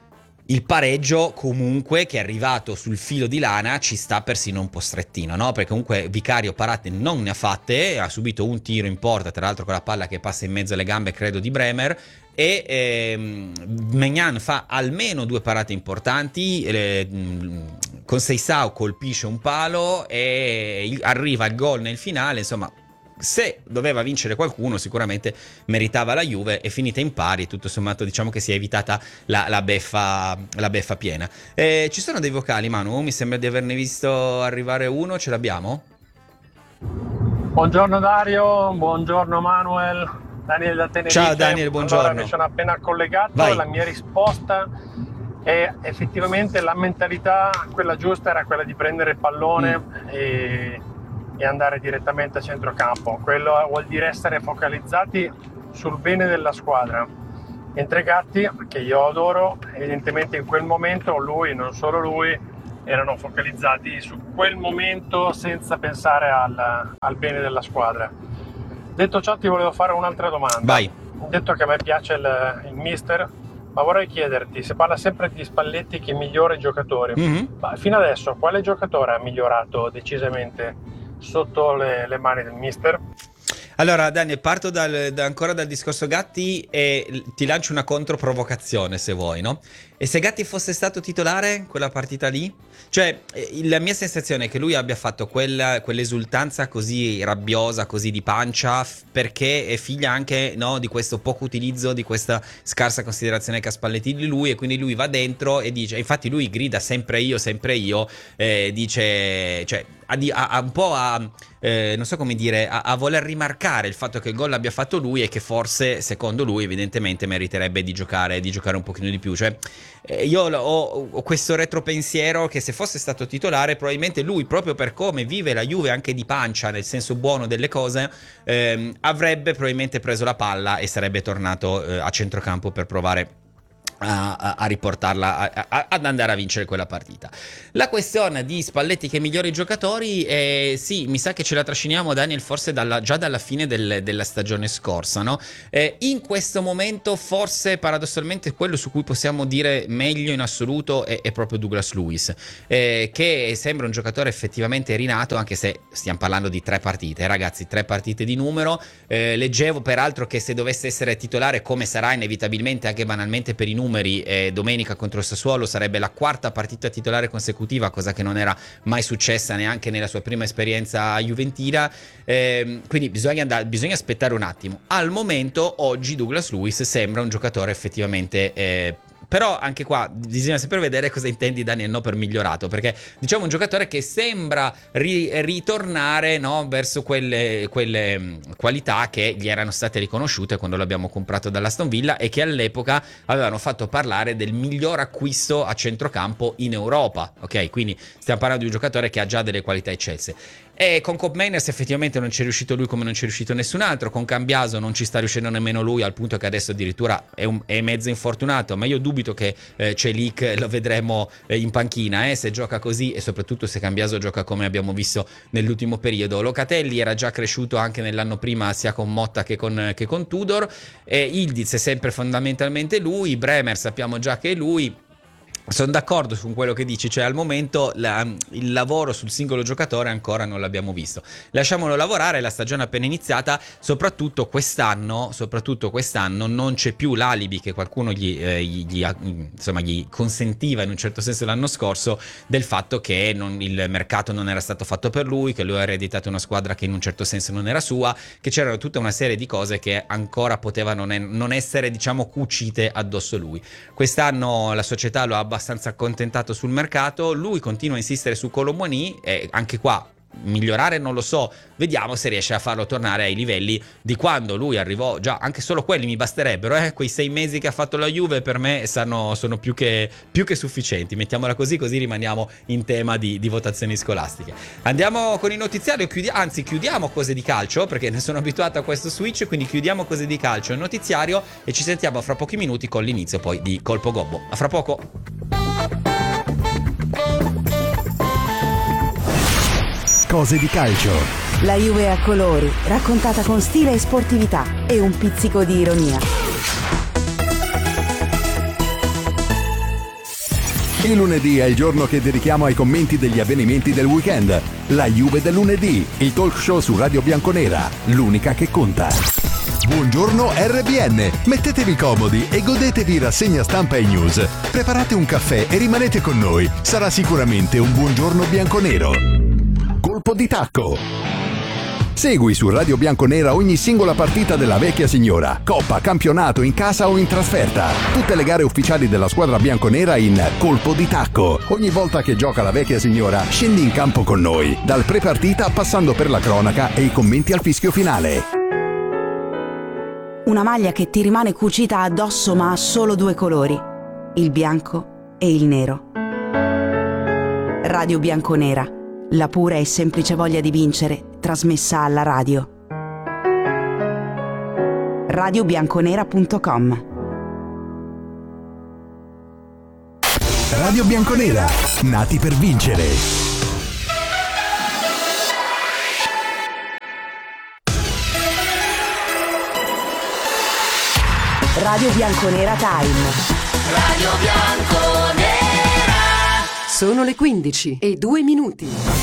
il pareggio comunque, che è arrivato sul filo di lana, ci sta persino un po' strettino, no? Perché comunque Vicario parate non ne ha fatte, ha subito un tiro in porta, tra l'altro con la palla che passa in mezzo alle gambe credo di Bremer, e ehm, Maignan fa almeno due parate importanti, eh, con Seisao colpisce un palo e arriva il gol nel finale. Insomma, se doveva vincere qualcuno sicuramente meritava la Juve, è finita in pari, tutto sommato diciamo che si è evitata la, la, beffa, la beffa piena. Eh, ci sono dei vocali, Manu? Mi sembra di averne visto arrivare uno, ce l'abbiamo? Buongiorno Dario, buongiorno Manuel, Daniel da Tenerife. Ciao Daniel, buongiorno. Allora, mi sono appena collegato. Vai. La mia risposta è effettivamente la mentalità, quella giusta era quella di prendere il pallone mm. e... e andare direttamente a centrocampo. Quello vuol dire essere focalizzati sul bene della squadra. Mentre Gatti, che io adoro, evidentemente in quel momento lui, non solo lui, erano focalizzati su quel momento senza pensare al, al bene della squadra. Detto ciò, ti volevo fare un'altra domanda. Vai. Detto che a me piace il, il mister, ma vorrei chiederti, si parla sempre di Spalletti che migliora i giocatori, Mm-hmm. ma fino adesso quale giocatore ha migliorato decisamente sotto le, le mani del mister? Allora Daniel, parto dal, da, ancora dal discorso Gatti e ti lancio una controprovocazione se vuoi, no? E se Gatti fosse stato titolare in quella partita lì? Cioè, la mia sensazione è che lui abbia fatto quella, quell'esultanza così rabbiosa, così di pancia, perché è figlia anche, no, di questo poco utilizzo, di questa scarsa considerazione che ha Spalletti di lui, e quindi lui va dentro e dice, infatti lui grida sempre io, sempre io, eh, dice, cioè, ha, ha un po' a, eh, non so come dire, a, a voler rimarcare il fatto che il gol l'abbia fatto lui e che forse, secondo lui, evidentemente meriterebbe di giocare, di giocare un pochino di più. Cioè, eh, io ho, ho questo retropensiero che se fosse stato titolare, probabilmente lui, proprio per come vive la Juve anche di pancia, nel senso buono delle cose, ehm, avrebbe probabilmente preso la palla e sarebbe tornato eh, a centrocampo per provare A, a, a riportarla a, a, ad andare a vincere quella partita. La questione di Spalletti che migliora i giocatori, eh, sì, mi sa che ce la trasciniamo, Daniel, forse dalla, già dalla fine del, della stagione scorsa, no? Eh, in questo momento forse paradossalmente quello su cui possiamo dire meglio in assoluto è, è proprio Douglas Luiz, eh, che sembra un giocatore effettivamente rinato, anche se stiamo parlando di tre partite, ragazzi, tre partite di numero. Eh, leggevo peraltro che se dovesse essere titolare, come sarà inevitabilmente anche banalmente per i numeri, Eh, domenica contro il Sassuolo, sarebbe la quarta partita titolare consecutiva, cosa che non era mai successa neanche nella sua prima esperienza juventina, eh, quindi bisogna, andare, bisogna aspettare un attimo. Al momento oggi Douglas Luiz sembra un giocatore effettivamente eh, però anche qua bisogna sempre vedere cosa intendi, Daniel, no, per migliorato, perché diciamo un giocatore che sembra ri- ritornare, no, verso quelle, quelle qualità che gli erano state riconosciute quando l'abbiamo comprato dall'Aston Villa e che all'epoca avevano fatto parlare del miglior acquisto a centrocampo in Europa, ok? Quindi stiamo parlando di un giocatore che ha già delle qualità eccelse. E con Koopmeiners effettivamente non ci è riuscito lui come non ci è riuscito nessun altro, con Cambiaso non ci sta riuscendo nemmeno lui, al punto che adesso addirittura è, un, è mezzo infortunato, ma io dubito che eh, Celik lo vedremo eh, in panchina eh, se gioca così, e soprattutto se Cambiaso gioca come abbiamo visto nell'ultimo periodo. Locatelli era già cresciuto anche nell'anno prima sia con Motta che con, che con Tudor, e Ildiz è sempre fondamentalmente lui, Bremer sappiamo già che è lui. Sono d'accordo su quello che dici, cioè al momento la, il lavoro sul singolo giocatore ancora non l'abbiamo visto. Lasciamolo lavorare, la stagione è appena iniziata, soprattutto quest'anno, soprattutto quest'anno non c'è più l'alibi che qualcuno gli, eh, gli, insomma, gli consentiva in un certo senso l'anno scorso, del fatto che non, il mercato non era stato fatto per lui, che lui ha ereditato una squadra che in un certo senso non era sua, che c'erano tutta una serie di cose che ancora potevano non, non essere, diciamo, cucite addosso a lui. Quest'anno la società lo ha abbastanza accontentato sul mercato, lui continua a insistere su Colomboani e anche qua migliorare non lo so, vediamo se riesce a farlo tornare ai livelli di quando lui arrivò. Già anche solo quelli mi basterebbero, eh? Quei sei mesi che ha fatto la Juve per me sanno, sono più che, più che sufficienti, mettiamola così, così rimaniamo in tema di, di votazioni scolastiche. Andiamo con il notiziario, chiudi- anzi chiudiamo cose di calcio, perché ne sono abituato a questo switch, quindi chiudiamo cose di calcio e il notiziario e ci sentiamo fra pochi minuti con l'inizio poi di Colpo Gobbo. A fra poco. Cose di calcio. La Juve a colori, raccontata con stile e sportività e un pizzico di ironia. Il lunedì è il giorno che dedichiamo ai commenti degli avvenimenti del weekend. La Juve del lunedì, il talk show su Radio Bianconera, l'unica che conta. Buongiorno R B N, mettetevi comodi e godetevi rassegna stampa e news. Preparate un caffè e rimanete con noi, sarà sicuramente un buongiorno bianconero. Colpo di tacco. Segui su Radio Bianconera ogni singola partita della vecchia signora, coppa, campionato, in casa o in trasferta. Tutte le gare ufficiali della squadra bianconera in Colpo di tacco. Ogni volta che gioca la vecchia signora, scendi in campo con noi, dal pre-partita passando per la cronaca e i commenti al fischio finale. Una maglia che ti rimane cucita addosso ma ha solo due colori, il bianco e il nero. Radio Bianconera, la pura e semplice voglia di vincere, trasmessa alla radio. radio bianconera punto com. Radio Bianconera, nati per vincere. Radio Bianconera Time. Radio Bianconera. Sono le quindici e due minuti.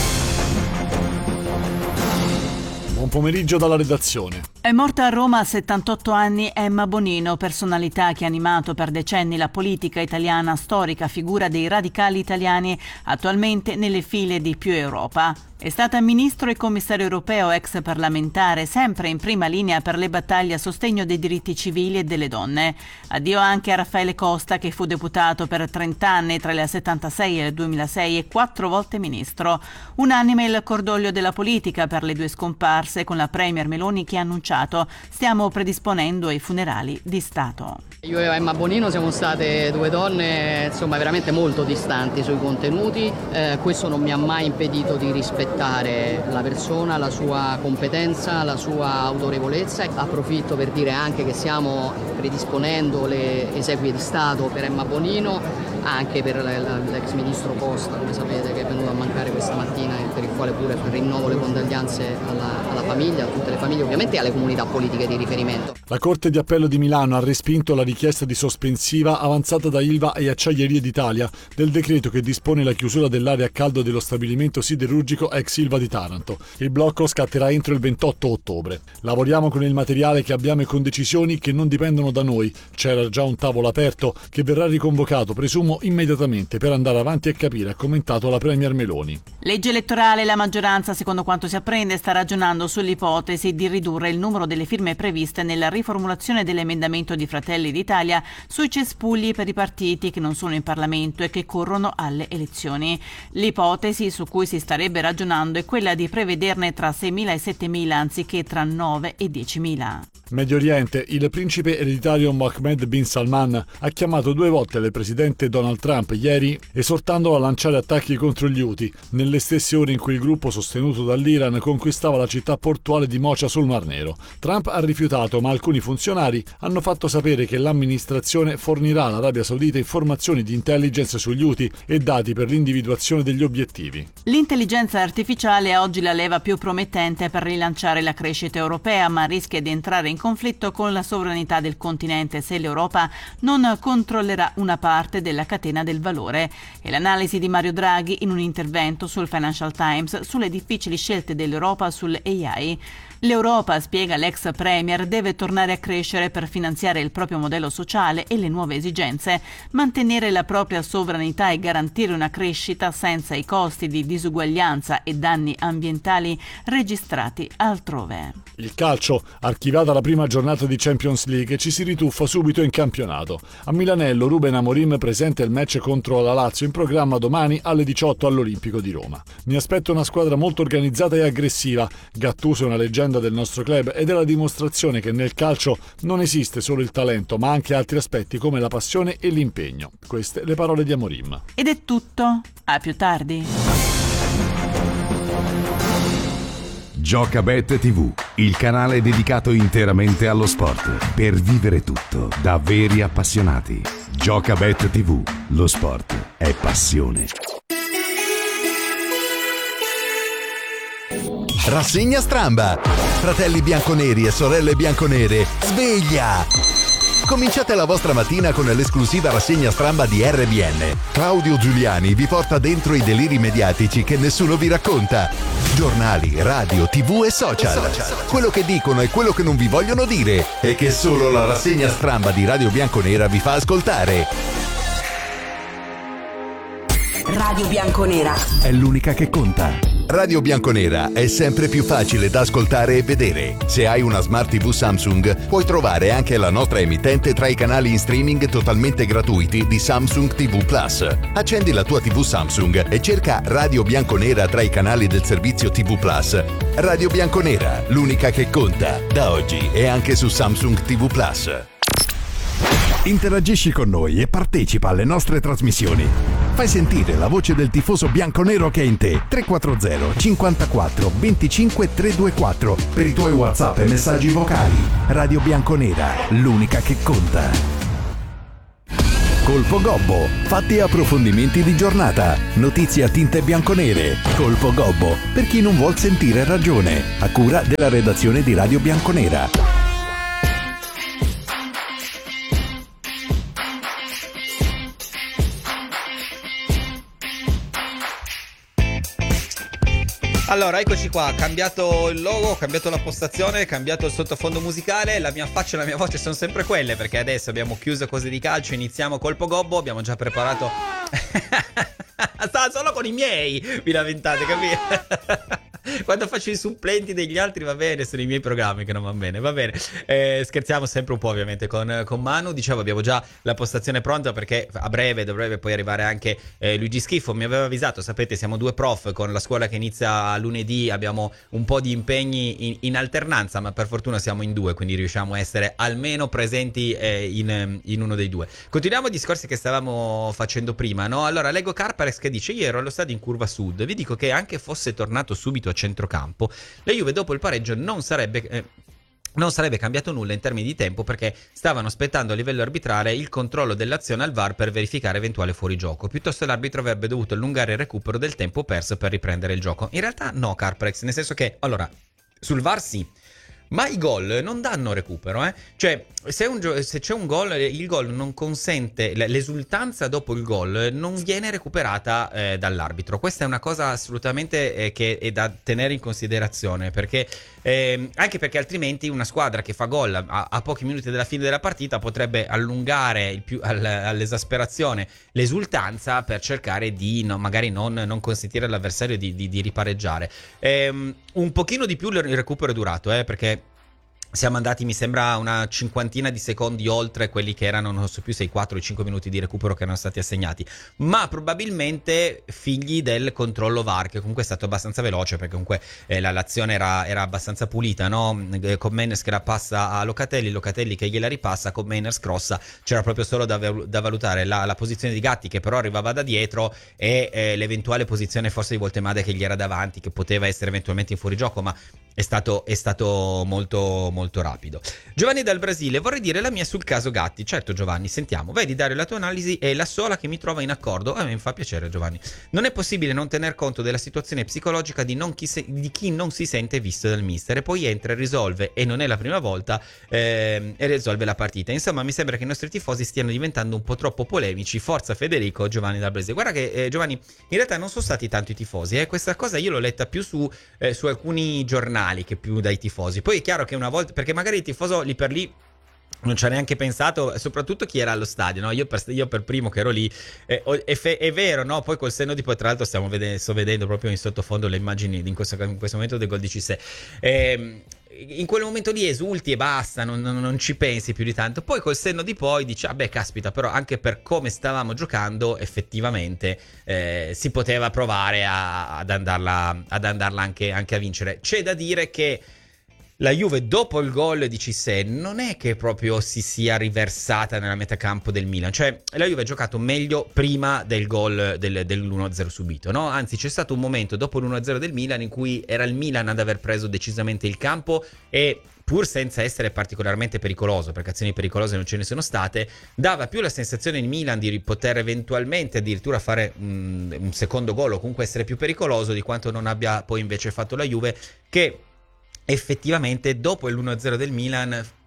Buon pomeriggio dalla redazione. È morta a Roma a settantotto anni Emma Bonino, personalità che ha animato per decenni la politica italiana, storica figura dei radicali italiani, attualmente nelle file di Più Europa. È stata ministro e commissario europeo, ex parlamentare, sempre in prima linea per le battaglie a sostegno dei diritti civili e delle donne. Addio anche a Raffaele Costa, che fu deputato per trenta anni tra il settantasei e il duemilasei e quattro volte ministro. Unanime il cordoglio della politica per le due scomparse, con la premier Meloni che ha annunciato: stiamo predisponendo i funerali di Stato. Io e Emma Bonino siamo state due donne insomma veramente molto distanti sui contenuti, eh, questo non mi ha mai impedito di rispettare la persona, la sua competenza, la sua autorevolezza. Approfitto per dire anche che stiamo predisponendo le esequie di Stato per Emma Bonino, anche per l'ex ministro Costa, come sapete, che è venuto a mancare questa mattina e per il quale pure rinnovo le condoglianze alla, alla famiglia, a tutte le famiglie ovviamente e alle comunità politiche di riferimento. La Corte di Appello di Milano ha respinto la richiesta di sospensiva avanzata da Ilva e Acciaierie d'Italia del decreto che dispone la chiusura dell'area a caldo dello stabilimento siderurgico ex Ilva di Taranto. Il blocco scatterà entro il ventotto ottobre. Lavoriamo con il materiale che abbiamo e con decisioni che non dipendono da noi. C'era già un tavolo aperto che verrà riconvocato, presumo, immediatamente per andare avanti e capire, ha commentato la premier Meloni. Legge elettorale. La maggioranza, secondo quanto si apprende, sta ragionando sull'ipotesi di ridurre il numero delle firme previste nella riformulazione dell'emendamento di Fratelli d'Italia sui cespugli per i partiti che non sono in Parlamento e che corrono alle elezioni. L'ipotesi su cui si starebbe ragionando è quella di prevederne tra seimila e settemila anziché tra nove e diecimila. Medio Oriente, il principe ereditario Mohammed bin Salman ha chiamato due volte il presidente Donald Trump ieri, esortandolo a lanciare attacchi contro gli Houthi, nelle stesse ore in cui il gruppo sostenuto dall'Iran conquistava la città portuale di Mocha sul Mar Nero. Trump ha rifiutato, ma alcuni funzionari hanno fatto sapere che l'amministrazione fornirà all'Arabia Saudita informazioni di intelligence sugli Houthi e dati per l'individuazione degli obiettivi. L'intelligenza artificiale è oggi la leva più promettente per rilanciare la crescita europea, ma rischia di entrare in conflitto con la sovranità del continente se l'Europa non controllerà una parte della catena del valore. E l'analisi di Mario Draghi in un intervento sul Financial Times sulle difficili scelte dell'Europa sull'A I. L'Europa, spiega l'ex premier, deve tornare a crescere per finanziare il proprio modello sociale e le nuove esigenze, mantenere la propria sovranità e garantire una crescita senza i costi di disuguaglianza e danni ambientali registrati altrove. Il calcio, archivata la prima giornata di Champions League, ci si rituffa subito in campionato. A Milanello Ruben Amorim presenta il match contro la Lazio in programma domani alle diciotto all'Olimpico di Roma. Mi aspetto una squadra molto organizzata e aggressiva. Gattuso è una leggenda del nostro club ed è la dimostrazione che nel calcio non esiste solo il talento, ma anche altri aspetti come la passione e l'impegno. Queste le parole di Amorim. Ed è tutto. A più tardi. Giocabet tivù, il canale dedicato interamente allo sport, per vivere tutto da veri appassionati. Giocabet tivù, lo sport è passione. Rassegna stramba. Fratelli bianconeri e sorelle bianconere, sveglia! Cominciate la vostra mattina con l'esclusiva rassegna stramba di R B N. Claudio Giuliani vi porta dentro i deliri mediatici che nessuno vi racconta. Giornali, radio, tv e social. Quello che dicono e quello che non vi vogliono dire e che solo la rassegna stramba di Radio Bianconera vi fa ascoltare. Radio Bianconera È l'unica che conta. Radio Bianconera è sempre più facile da ascoltare e vedere. Se hai una Smart tivù Samsung, puoi trovare anche la nostra emittente tra i canali in streaming totalmente gratuiti di Samsung tivù Plus. Accendi la tua tivù Samsung e cerca Radio Bianconera tra i canali del servizio tivù Plus. Radio Bianconera, l'unica che conta. Da oggi è anche su Samsung tivù Plus. Interagisci con noi e partecipa alle nostre trasmissioni. Fai sentire la voce del tifoso bianconero che è in te. tre quattro zero cinquantaquattro venticinque trecentoventiquattro per i tuoi WhatsApp e messaggi vocali. Radio Bianconera, l'unica che conta. Colpo Gobbo, fatti e approfondimenti di giornata, notizie a tinte bianconere. Colpo Gobbo, per chi non vuol sentire ragione, a cura della redazione di Radio Bianconera. Allora, eccoci qua, cambiato il logo, cambiato la postazione, cambiato il sottofondo musicale, la mia faccia e la mia voce sono sempre quelle, perché adesso abbiamo chiuso cose di calcio, iniziamo Colpo Gobbo, abbiamo già preparato... Sta solo con i miei, vi lamentate, capite? Quando faccio i supplenti degli altri va bene, sono i miei programmi che non vanno bene, va bene. Eh, scherziamo sempre un po' ovviamente con, con Manu. Dicevo, abbiamo già la postazione pronta perché a breve dovrebbe poi arrivare anche eh, Luigi Schifo. Mi aveva avvisato, sapete, siamo due prof con la scuola che inizia lunedì, abbiamo un po' di impegni in, in alternanza, ma per fortuna siamo in due, quindi riusciamo a essere almeno presenti eh, in, in uno dei due. Continuiamo i discorsi che stavamo facendo prima, no? Allora, leggo Carparex che dice: ieri ero allo stadio in curva sud, vi dico che anche fosse tornato subito a centrocampo, la Juve dopo il pareggio non sarebbe eh, non sarebbe cambiato nulla in termini di tempo, perché stavano aspettando a livello arbitrale il controllo dell'azione al V A R per verificare eventuale fuorigioco. Piuttosto l'arbitro avrebbe dovuto allungare il recupero del tempo perso per riprendere il gioco. In realtà no, Carprex, nel senso che, allora, sul V A R sì, ma i gol non danno recupero, eh? Cioè, se, un gio- se c'è un gol, il gol non consente, l'esultanza dopo il gol non viene recuperata eh, dall'arbitro. Questa è una cosa assolutamente eh, che è da tenere in considerazione, perché eh, anche perché altrimenti una squadra che fa gol a, a pochi minuti dalla fine della partita potrebbe allungare il più, all, all'esasperazione l'esultanza per cercare di no, magari non, non consentire all'avversario di, di, di ripareggiare. Eh, un pochino di più il recupero è durato, eh, perché siamo andati, mi sembra, una cinquantina di secondi oltre quelli che erano, non so più se i quattro o i cinque minuti di recupero che erano stati assegnati, ma probabilmente figli del controllo V A R, che comunque è stato abbastanza veloce, perché comunque eh, la, l'azione era, era abbastanza pulita, no? Con Meiners che la passa a Locatelli, Locatelli che gliela ripassa, con Meiners crossa, c'era proprio solo da, da valutare la, la posizione di Gatti, che però arrivava da dietro, e eh, l'eventuale posizione forse di Voltemade che gli era davanti, che poteva essere eventualmente in fuorigioco, ma è stato, è stato molto molto rapido. Giovanni dal Brasile: vorrei dire la mia sul caso Gatti. Certo Giovanni, sentiamo. Vedi Dario, la tua analisi è la sola che mi trova in accordo. A me mi fa piacere Giovanni. Non è possibile non tener conto della situazione psicologica di, non chi, se, di chi non si sente visto dal mister, e poi entra e risolve, e non è la prima volta, eh, e risolve la partita. Insomma, mi sembra che i nostri tifosi stiano diventando un po' troppo polemici. Forza Federico. Giovanni dal Brasile. Guarda che eh, Giovanni, in realtà non sono stati tanto i tifosi, eh. Questa cosa io l'ho letta più su, eh, su alcuni giornali che più dai tifosi. Poi è chiaro che una volta, perché magari il tifoso lì per lì non ci ha neanche pensato, soprattutto chi era allo stadio, no? Io per, io per primo che ero lì, eh, è, fe, è vero, no? Poi col senno di poi, tra l'altro stiamo vedendo, sto vedendo proprio in sottofondo le immagini in questo, in questo momento del gol di Cissé. Eh, in quel momento lì esulti e basta, non, non, non ci pensi più di tanto. Poi col senno di poi dici: ah beh, caspita, però anche per come stavamo giocando effettivamente eh, si poteva provare a, ad andarla, ad andarla anche, anche a vincere. C'è da dire che la Juve dopo il gol di Cissé non è che proprio si sia riversata nella metacampo del Milan, cioè la Juve ha giocato meglio prima del gol del, dell'uno a zero subito, no? Anzi, c'è stato un momento dopo l'uno a zero del Milan in cui era il Milan ad aver preso decisamente il campo, e pur senza essere particolarmente pericoloso, perché azioni pericolose non ce ne sono state, dava più la sensazione in Milan di poter eventualmente addirittura fare un, un secondo gol o comunque essere più pericoloso di quanto non abbia poi invece fatto la Juve, che effettivamente dopo l'uno a zero del Milan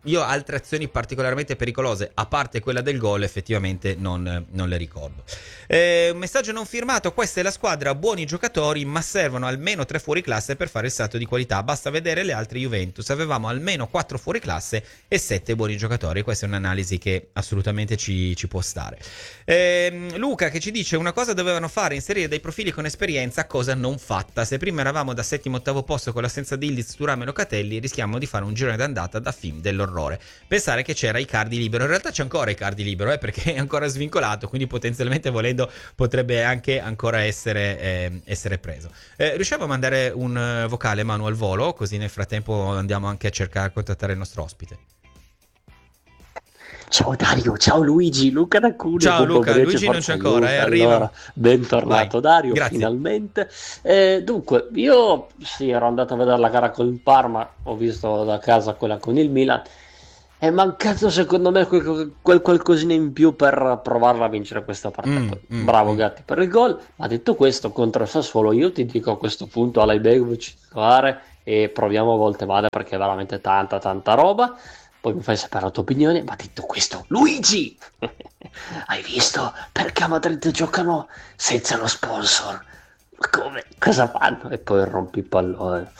io altre azioni particolarmente pericolose, a parte quella del gol, effettivamente non, non le ricordo. Eh, un messaggio non firmato: questa è la squadra, buoni giocatori, ma servono almeno tre fuori classe per fare il salto di qualità, basta vedere le altre Juventus, avevamo almeno quattro fuori classe e sette buoni giocatori. Questa è un'analisi che assolutamente ci, ci può stare. eh, Luca che ci dice: una cosa dovevano fare, inserire dei profili con esperienza, cosa non fatta. Se prima eravamo da settimo ottavo posto con l'assenza di Ildiz, Thuram e Locatelli, rischiamo di fare un girone d'andata da film dell'orrore. Pensare che c'era Icardi libero, in realtà c'è ancora Icardi libero, eh, perché è ancora svincolato, quindi potenzialmente volendo potrebbe anche ancora essere, eh, essere preso. Eh, riusciamo a mandare un uh, vocale, Manu, al volo, così nel frattempo andiamo anche a cercare di contattare il nostro ospite. Ciao Dario, ciao Luigi, Luca da Cuneo. Ciao Luca, Luigi non c'è ancora, eh, arriva. Allora, bentornato. Vai. Dario, grazie. Finalmente. Eh, dunque, io sì, ero andato a vedere la gara con il Parma, ho visto da casa quella con il Milan. È mancato secondo me quel, quel qualcosina in più per provarla a vincere questa partita. Mm, mm, Bravo Gatti per il gol, ma detto questo, contro il Sassuolo io ti dico a questo punto Alaibegovic titolare e proviamo a volte male, perché è veramente tanta tanta roba. Poi mi fai sapere la tua opinione, ma detto questo, Luigi, hai visto perché a Madrid giocano senza lo sponsor? Come? Cosa fanno? E poi rompi il pallone.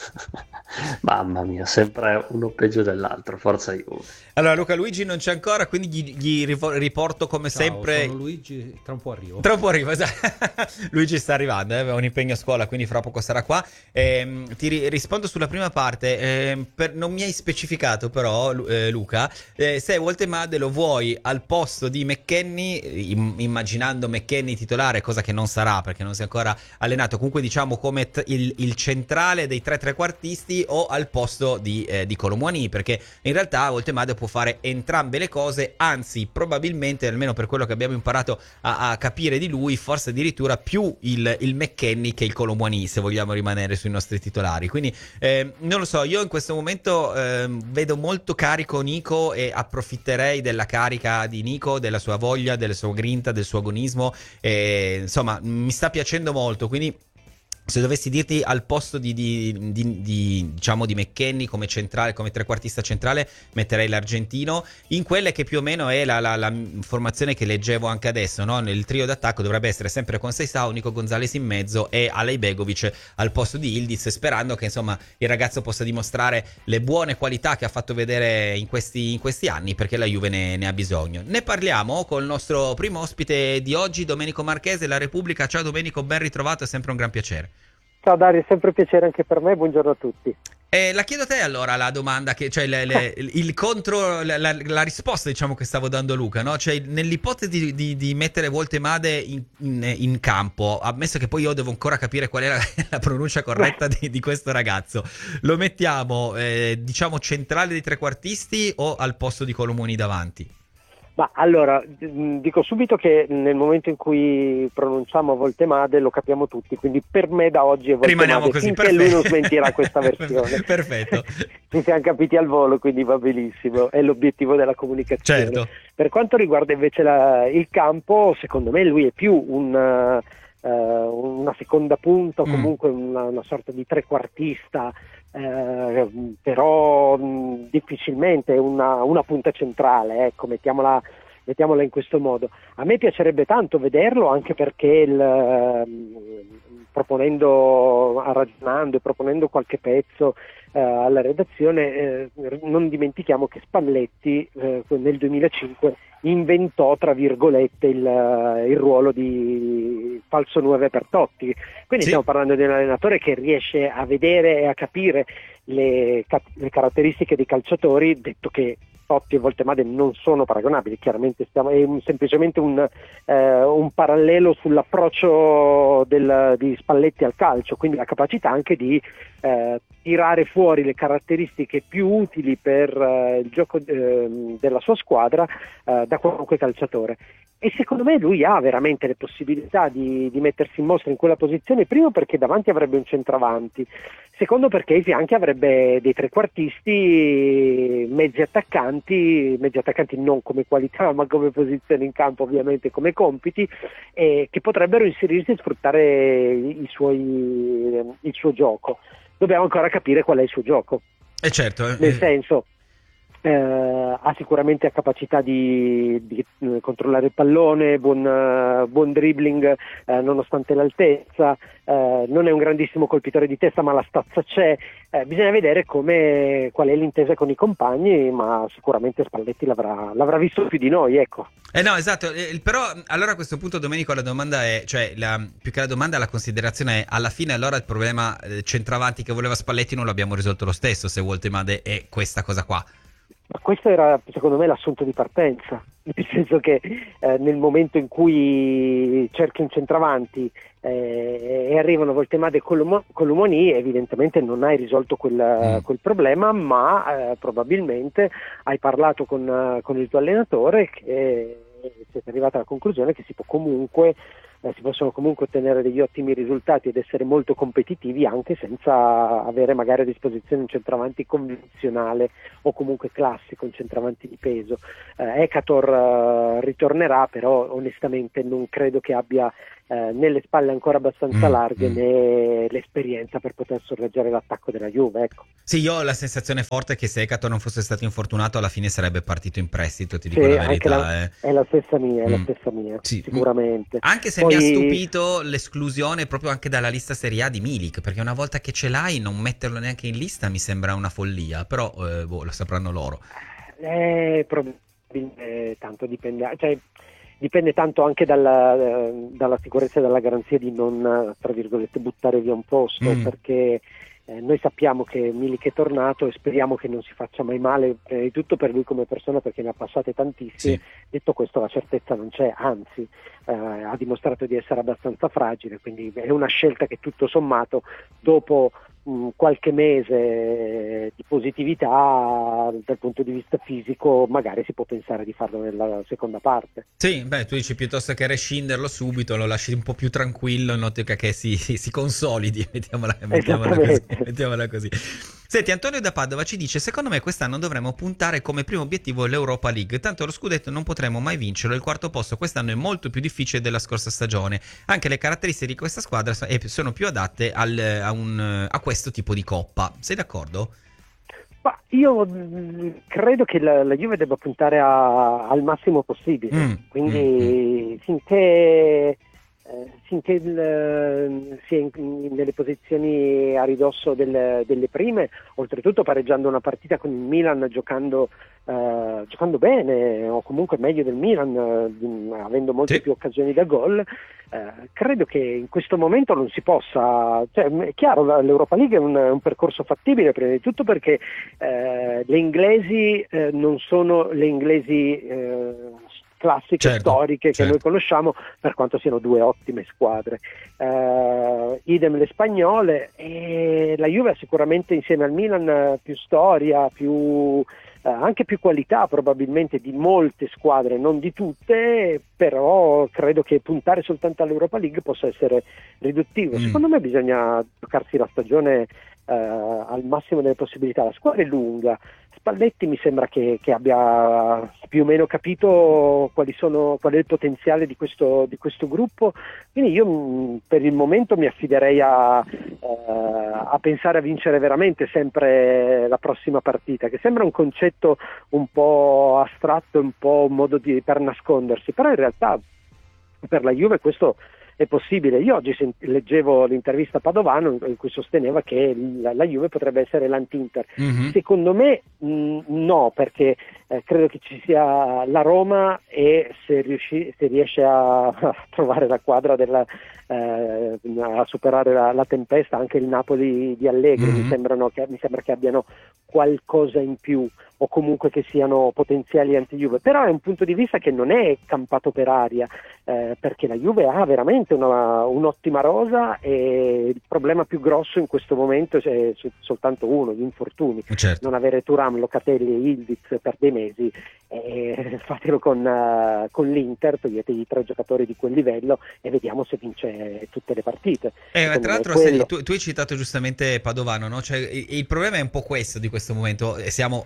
Mamma mia, sempre uno peggio dell'altro. Forza Juve. Allora Luca, Luigi non c'è ancora, quindi gli, gli riporto come Ciao, sempre. Sono Luigi, tra un po' arrivo. Tra un po' arrivo, esatto. Luigi sta arrivando, eh, aveva un impegno a scuola, quindi fra poco sarà qua. Eh, ti ri- rispondo sulla prima parte. Eh, per, non mi hai specificato però, eh, Luca, eh, se Woltemade lo vuoi al posto di McKennie, im- immaginando McKennie titolare, cosa che non sarà perché non si è ancora allenato. Comunque diciamo come t- il, il centrale dei tre trequartisti, o al posto di, eh, di Kolo Muani, perché in realtà Woltemade può fare entrambe le cose, anzi probabilmente, almeno per quello che abbiamo imparato a, a capire di lui, forse addirittura più il, il McKennie che il Kolo Muani, se vogliamo rimanere sui nostri titolari. Quindi eh, non lo so, io in questo momento eh, vedo molto carico Nico e approfitterei della carica di Nico, della sua voglia, della sua grinta, del suo agonismo, e, insomma mi sta piacendo molto, quindi se dovessi dirti al posto di, di, di, di diciamo di McKennie come centrale, come trequartista centrale, metterei l'argentino in quelle che più o meno è la, la, la formazione che leggevo anche adesso, no? Nel trio d'attacco dovrebbe essere sempre con Seisao, Nico Gonzalez in mezzo e Alaibegovic al posto di Ildiz, sperando che insomma il ragazzo possa dimostrare le buone qualità che ha fatto vedere in questi, in questi anni, perché la Juve ne, ne ha bisogno. Ne parliamo con il nostro primo ospite di oggi, Domenico Marchese, La Repubblica. Ciao Domenico, ben ritrovato, è sempre un gran piacere. Ciao Dario, è sempre un piacere anche per me, buongiorno a tutti. Eh, la chiedo a te allora la domanda, che, cioè le, le, il contro, la, la, la risposta diciamo che stavo dando a Luca, no? Cioè nell'ipotesi di, di, di mettere Woltemade in, in, in campo, ammesso che poi io devo ancora capire qual è la, la pronuncia corretta di, di questo ragazzo, lo mettiamo eh, diciamo centrale dei trequartisti o al posto di Kolo Muani davanti? Ma allora, dico subito che nel momento in cui pronunciamo Woltemade lo capiamo tutti, quindi per me da oggi è Woltemade. Rimaniamo così, finché perfetto. Lui non smentirà questa versione. Perfetto. Ci siamo capiti al volo, quindi va benissimo, è l'obiettivo della comunicazione. Certo. Per quanto riguarda invece la, il campo, secondo me lui è più un... Uh, una seconda punta o comunque mm. una, una sorta di trequartista, uh, però mh, difficilmente una, una punta centrale, ecco, mettiamola, mettiamola in questo modo. A me piacerebbe tanto vederlo, anche perché il, uh, proponendo, ragionando e proponendo qualche pezzo uh, alla redazione, uh, non dimentichiamo che Spalletti uh, nel duemilacinque inventò tra virgolette il, il ruolo di falso nove per Totti, quindi sì. Stiamo parlando di un allenatore che riesce a vedere e a capire le, le caratteristiche dei calciatori, detto che Totti e Woltemade non sono paragonabili, chiaramente stiamo, è un, semplicemente un, eh, un parallelo sull'approccio del, di Spalletti al calcio, quindi la capacità anche di eh, tirare fuori le caratteristiche più utili per eh, il gioco eh, della sua squadra eh, da qualunque calciatore. E secondo me lui ha veramente le possibilità di, di mettersi in mostra in quella posizione, primo perché davanti avrebbe un centravanti, secondo perché ai fianchi avrebbe dei trequartisti, mezzi attaccanti, mezzi attaccanti non come qualità ma come posizione in campo, ovviamente come compiti, eh, che potrebbero inserirsi e sfruttare i suoi, il suo gioco. Dobbiamo ancora capire qual è il suo gioco. Eh certo, eh. Nel senso, Eh, ha sicuramente capacità di, di eh, controllare il pallone, buon, uh, buon dribbling eh, nonostante l'altezza, eh, non è un grandissimo colpitore di testa ma la stazza c'è, eh, bisogna vedere come, qual è l'intesa con i compagni, ma sicuramente Spalletti l'avrà, l'avrà visto più di noi, ecco. Eh no, esatto, eh, però allora a questo punto Domenico la domanda è, cioè la, più che la domanda la considerazione è, alla fine allora il problema eh, centravanti che voleva Spalletti non l'abbiamo risolto lo stesso se Woltemade è questa cosa qua. Ma questo era secondo me l'assunto di partenza, nel senso che eh, nel momento in cui cerchi un centravanti eh, e arrivano Woltemade e Colomoni, evidentemente non hai risolto quel, quel problema, ma eh, probabilmente hai parlato con, con il tuo allenatore e siete arrivati alla conclusione che si può comunque Eh, si possono comunque ottenere degli ottimi risultati ed essere molto competitivi anche senza avere magari a disposizione un centravanti convenzionale o comunque classico, un centravanti di peso. Eh, Ekator eh, ritornerà, però onestamente non credo che abbia eh, né le spalle ancora abbastanza larghe né l'esperienza per poter sorreggere l'attacco della Juve, ecco. Sì, io ho la sensazione forte che se Ekator non fosse stato infortunato alla fine sarebbe partito in prestito, ti dico sì, la verità. La, eh. È la stessa mia, è mm. la stessa mia, sì. sicuramente. Anche se Poi... mi ha stupito l'esclusione proprio anche dalla lista Serie A di Milik, perché una volta che ce l'hai non metterlo neanche in lista mi sembra una follia, però eh, boh, lo sapranno loro. Eh, probabilmente tanto dipende, cioè dipende tanto anche dalla, dalla sicurezza e dalla garanzia di non, tra virgolette, buttare via un posto, mm. perché eh, noi sappiamo che Milik è tornato e speriamo che non si faccia mai male, prima di tutto per lui come persona, perché ne ha passate tantissime. Sì. Detto questo, la certezza non c'è, anzi eh, ha dimostrato di essere abbastanza fragile, quindi è una scelta che tutto sommato dopo mh, qualche mese di positività dal punto di vista fisico magari si può pensare di farlo nella seconda parte. Sì, beh, tu dici piuttosto che rescinderlo subito, lo lasci un po' più tranquillo in ottica che si, si, si consolidi, mettiamola, mettiamola, così, mettiamola così. Senti, Antonio da Padova ci dice: secondo me quest'anno dovremmo puntare come primo obiettivo l'Europa League, tanto lo scudetto non potremo mai vincerlo, il quarto posto quest'anno è molto più difficile della scorsa stagione, anche le caratteristiche di questa squadra sono più adatte al, a, un, a questo tipo di coppa. Sei d'accordo? Ma io mh, credo che la, la Juve debba puntare a, al massimo possibile, mm, quindi mm, finché Eh, finché il, si è in, in, nelle posizioni a ridosso del, delle prime, oltretutto pareggiando una partita con il Milan, giocando, eh, giocando bene o comunque meglio del Milan, eh, avendo molte sì. più occasioni da gol, eh, credo che in questo momento non si possa, cioè, è chiaro, l'Europa League è un, un percorso fattibile prima di tutto perché eh, le inglesi eh, non sono le inglesi eh, classiche, certo, storiche che certo. noi conosciamo, per quanto siano due ottime squadre. Uh, idem le spagnole, e la Juve ha sicuramente insieme al Milan più storia, più uh, anche più qualità probabilmente di molte squadre, non di tutte, però credo che puntare soltanto all'Europa League possa essere riduttivo. Mm. Secondo me bisogna giocarsi la stagione uh, al massimo delle possibilità. La squadra è lunga. Spalletti mi sembra che, che abbia più o meno capito quali sono, qual è il potenziale di questo, di questo gruppo, quindi io mh, per il momento mi affiderei a, uh, a pensare a vincere veramente sempre la prossima partita, che sembra un concetto un po' astratto, un po' un modo di, per nascondersi, però in realtà per la Juve questo è possibile. Io oggi sent- leggevo l'intervista a Padovano in cui sosteneva che la, la Juve potrebbe essere l'anti-Inter. Mm-hmm. Secondo me mh, no, perché eh, credo che ci sia la Roma e se, riusci- se riesce a, a trovare la quadra della, eh, a superare la, la tempesta, anche il Napoli di Allegri, mm-hmm. mi, sembrano che, mi sembra che abbiano qualcosa in più, o comunque che siano potenziali anti-Juve, però è un punto di vista che non è campato per aria, eh, perché la Juve ha veramente una, un'ottima rosa e il problema più grosso in questo momento è soltanto uno, gli infortuni, certo. non avere Thuram, Locatelli e Yildiz per dei mesi, eh, fatelo con, uh, con l'Inter, toglietegli tre giocatori di quel livello e vediamo se vince tutte le partite. Eh, tra l'altro quello... tu, tu hai citato giustamente Padovano, no? Cioè, il, il problema è un po' questo di questo momento, siamo chiaramente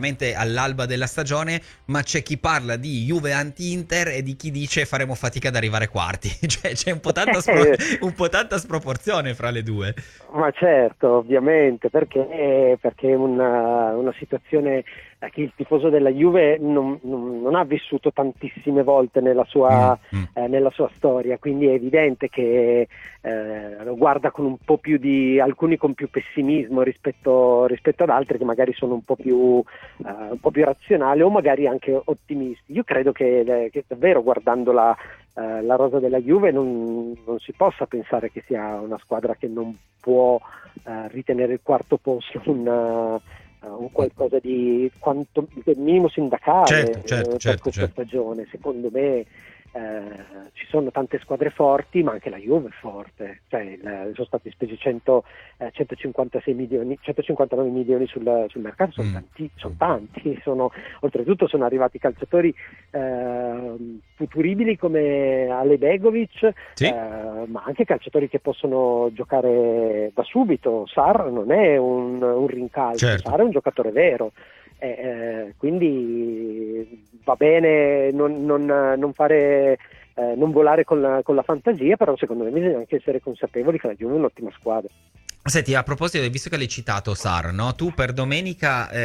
veramente all'alba della stagione, ma c'è chi parla di Juve anti-Inter e di chi dice faremo fatica ad arrivare quarti. Cioè c'è un po' tanta, spro- un po' tanta sproporzione fra le due. Ma certo, ovviamente, perché, perché è una, una situazione che il tifoso della Juve non, non, non ha vissuto tantissime volte nella sua, mm. eh, nella sua storia, quindi è evidente che eh, lo guarda con un po' più di, alcuni con più pessimismo rispetto, rispetto ad altri che magari sono un po' più, eh, un po' più razionali o magari anche ottimisti. Io credo che, che davvero guardando la, eh, la rosa della Juve non, non si possa pensare che sia una squadra che non può eh, ritenere il quarto posto un un qualcosa di quanto del minimo sindacale certo, certo, eh, per certo, questa certo. stagione. Secondo me eh, ci sono tante squadre forti, ma anche la Juve è forte, cioè il, sono stati spesi cento, eh, centocinquantasei milioni, centocinquantanove milioni sul, sul mercato, sono Mm. tanti, sono tanti, sono, oltretutto sono arrivati calciatori eh, futuribili come Ale Begovic, Sì. eh, ma anche calciatori che possono giocare da subito. Sarr non è un, un rincalzo, Certo. Sarr è un giocatore vero. Eh, eh, quindi va bene non, non, non fare eh, non volare con la, con la fantasia, però secondo me bisogna anche essere consapevoli che la Juve è un'ottima squadra. Senti, a proposito, visto che l'hai citato Sarr, no? Tu per domenica eh,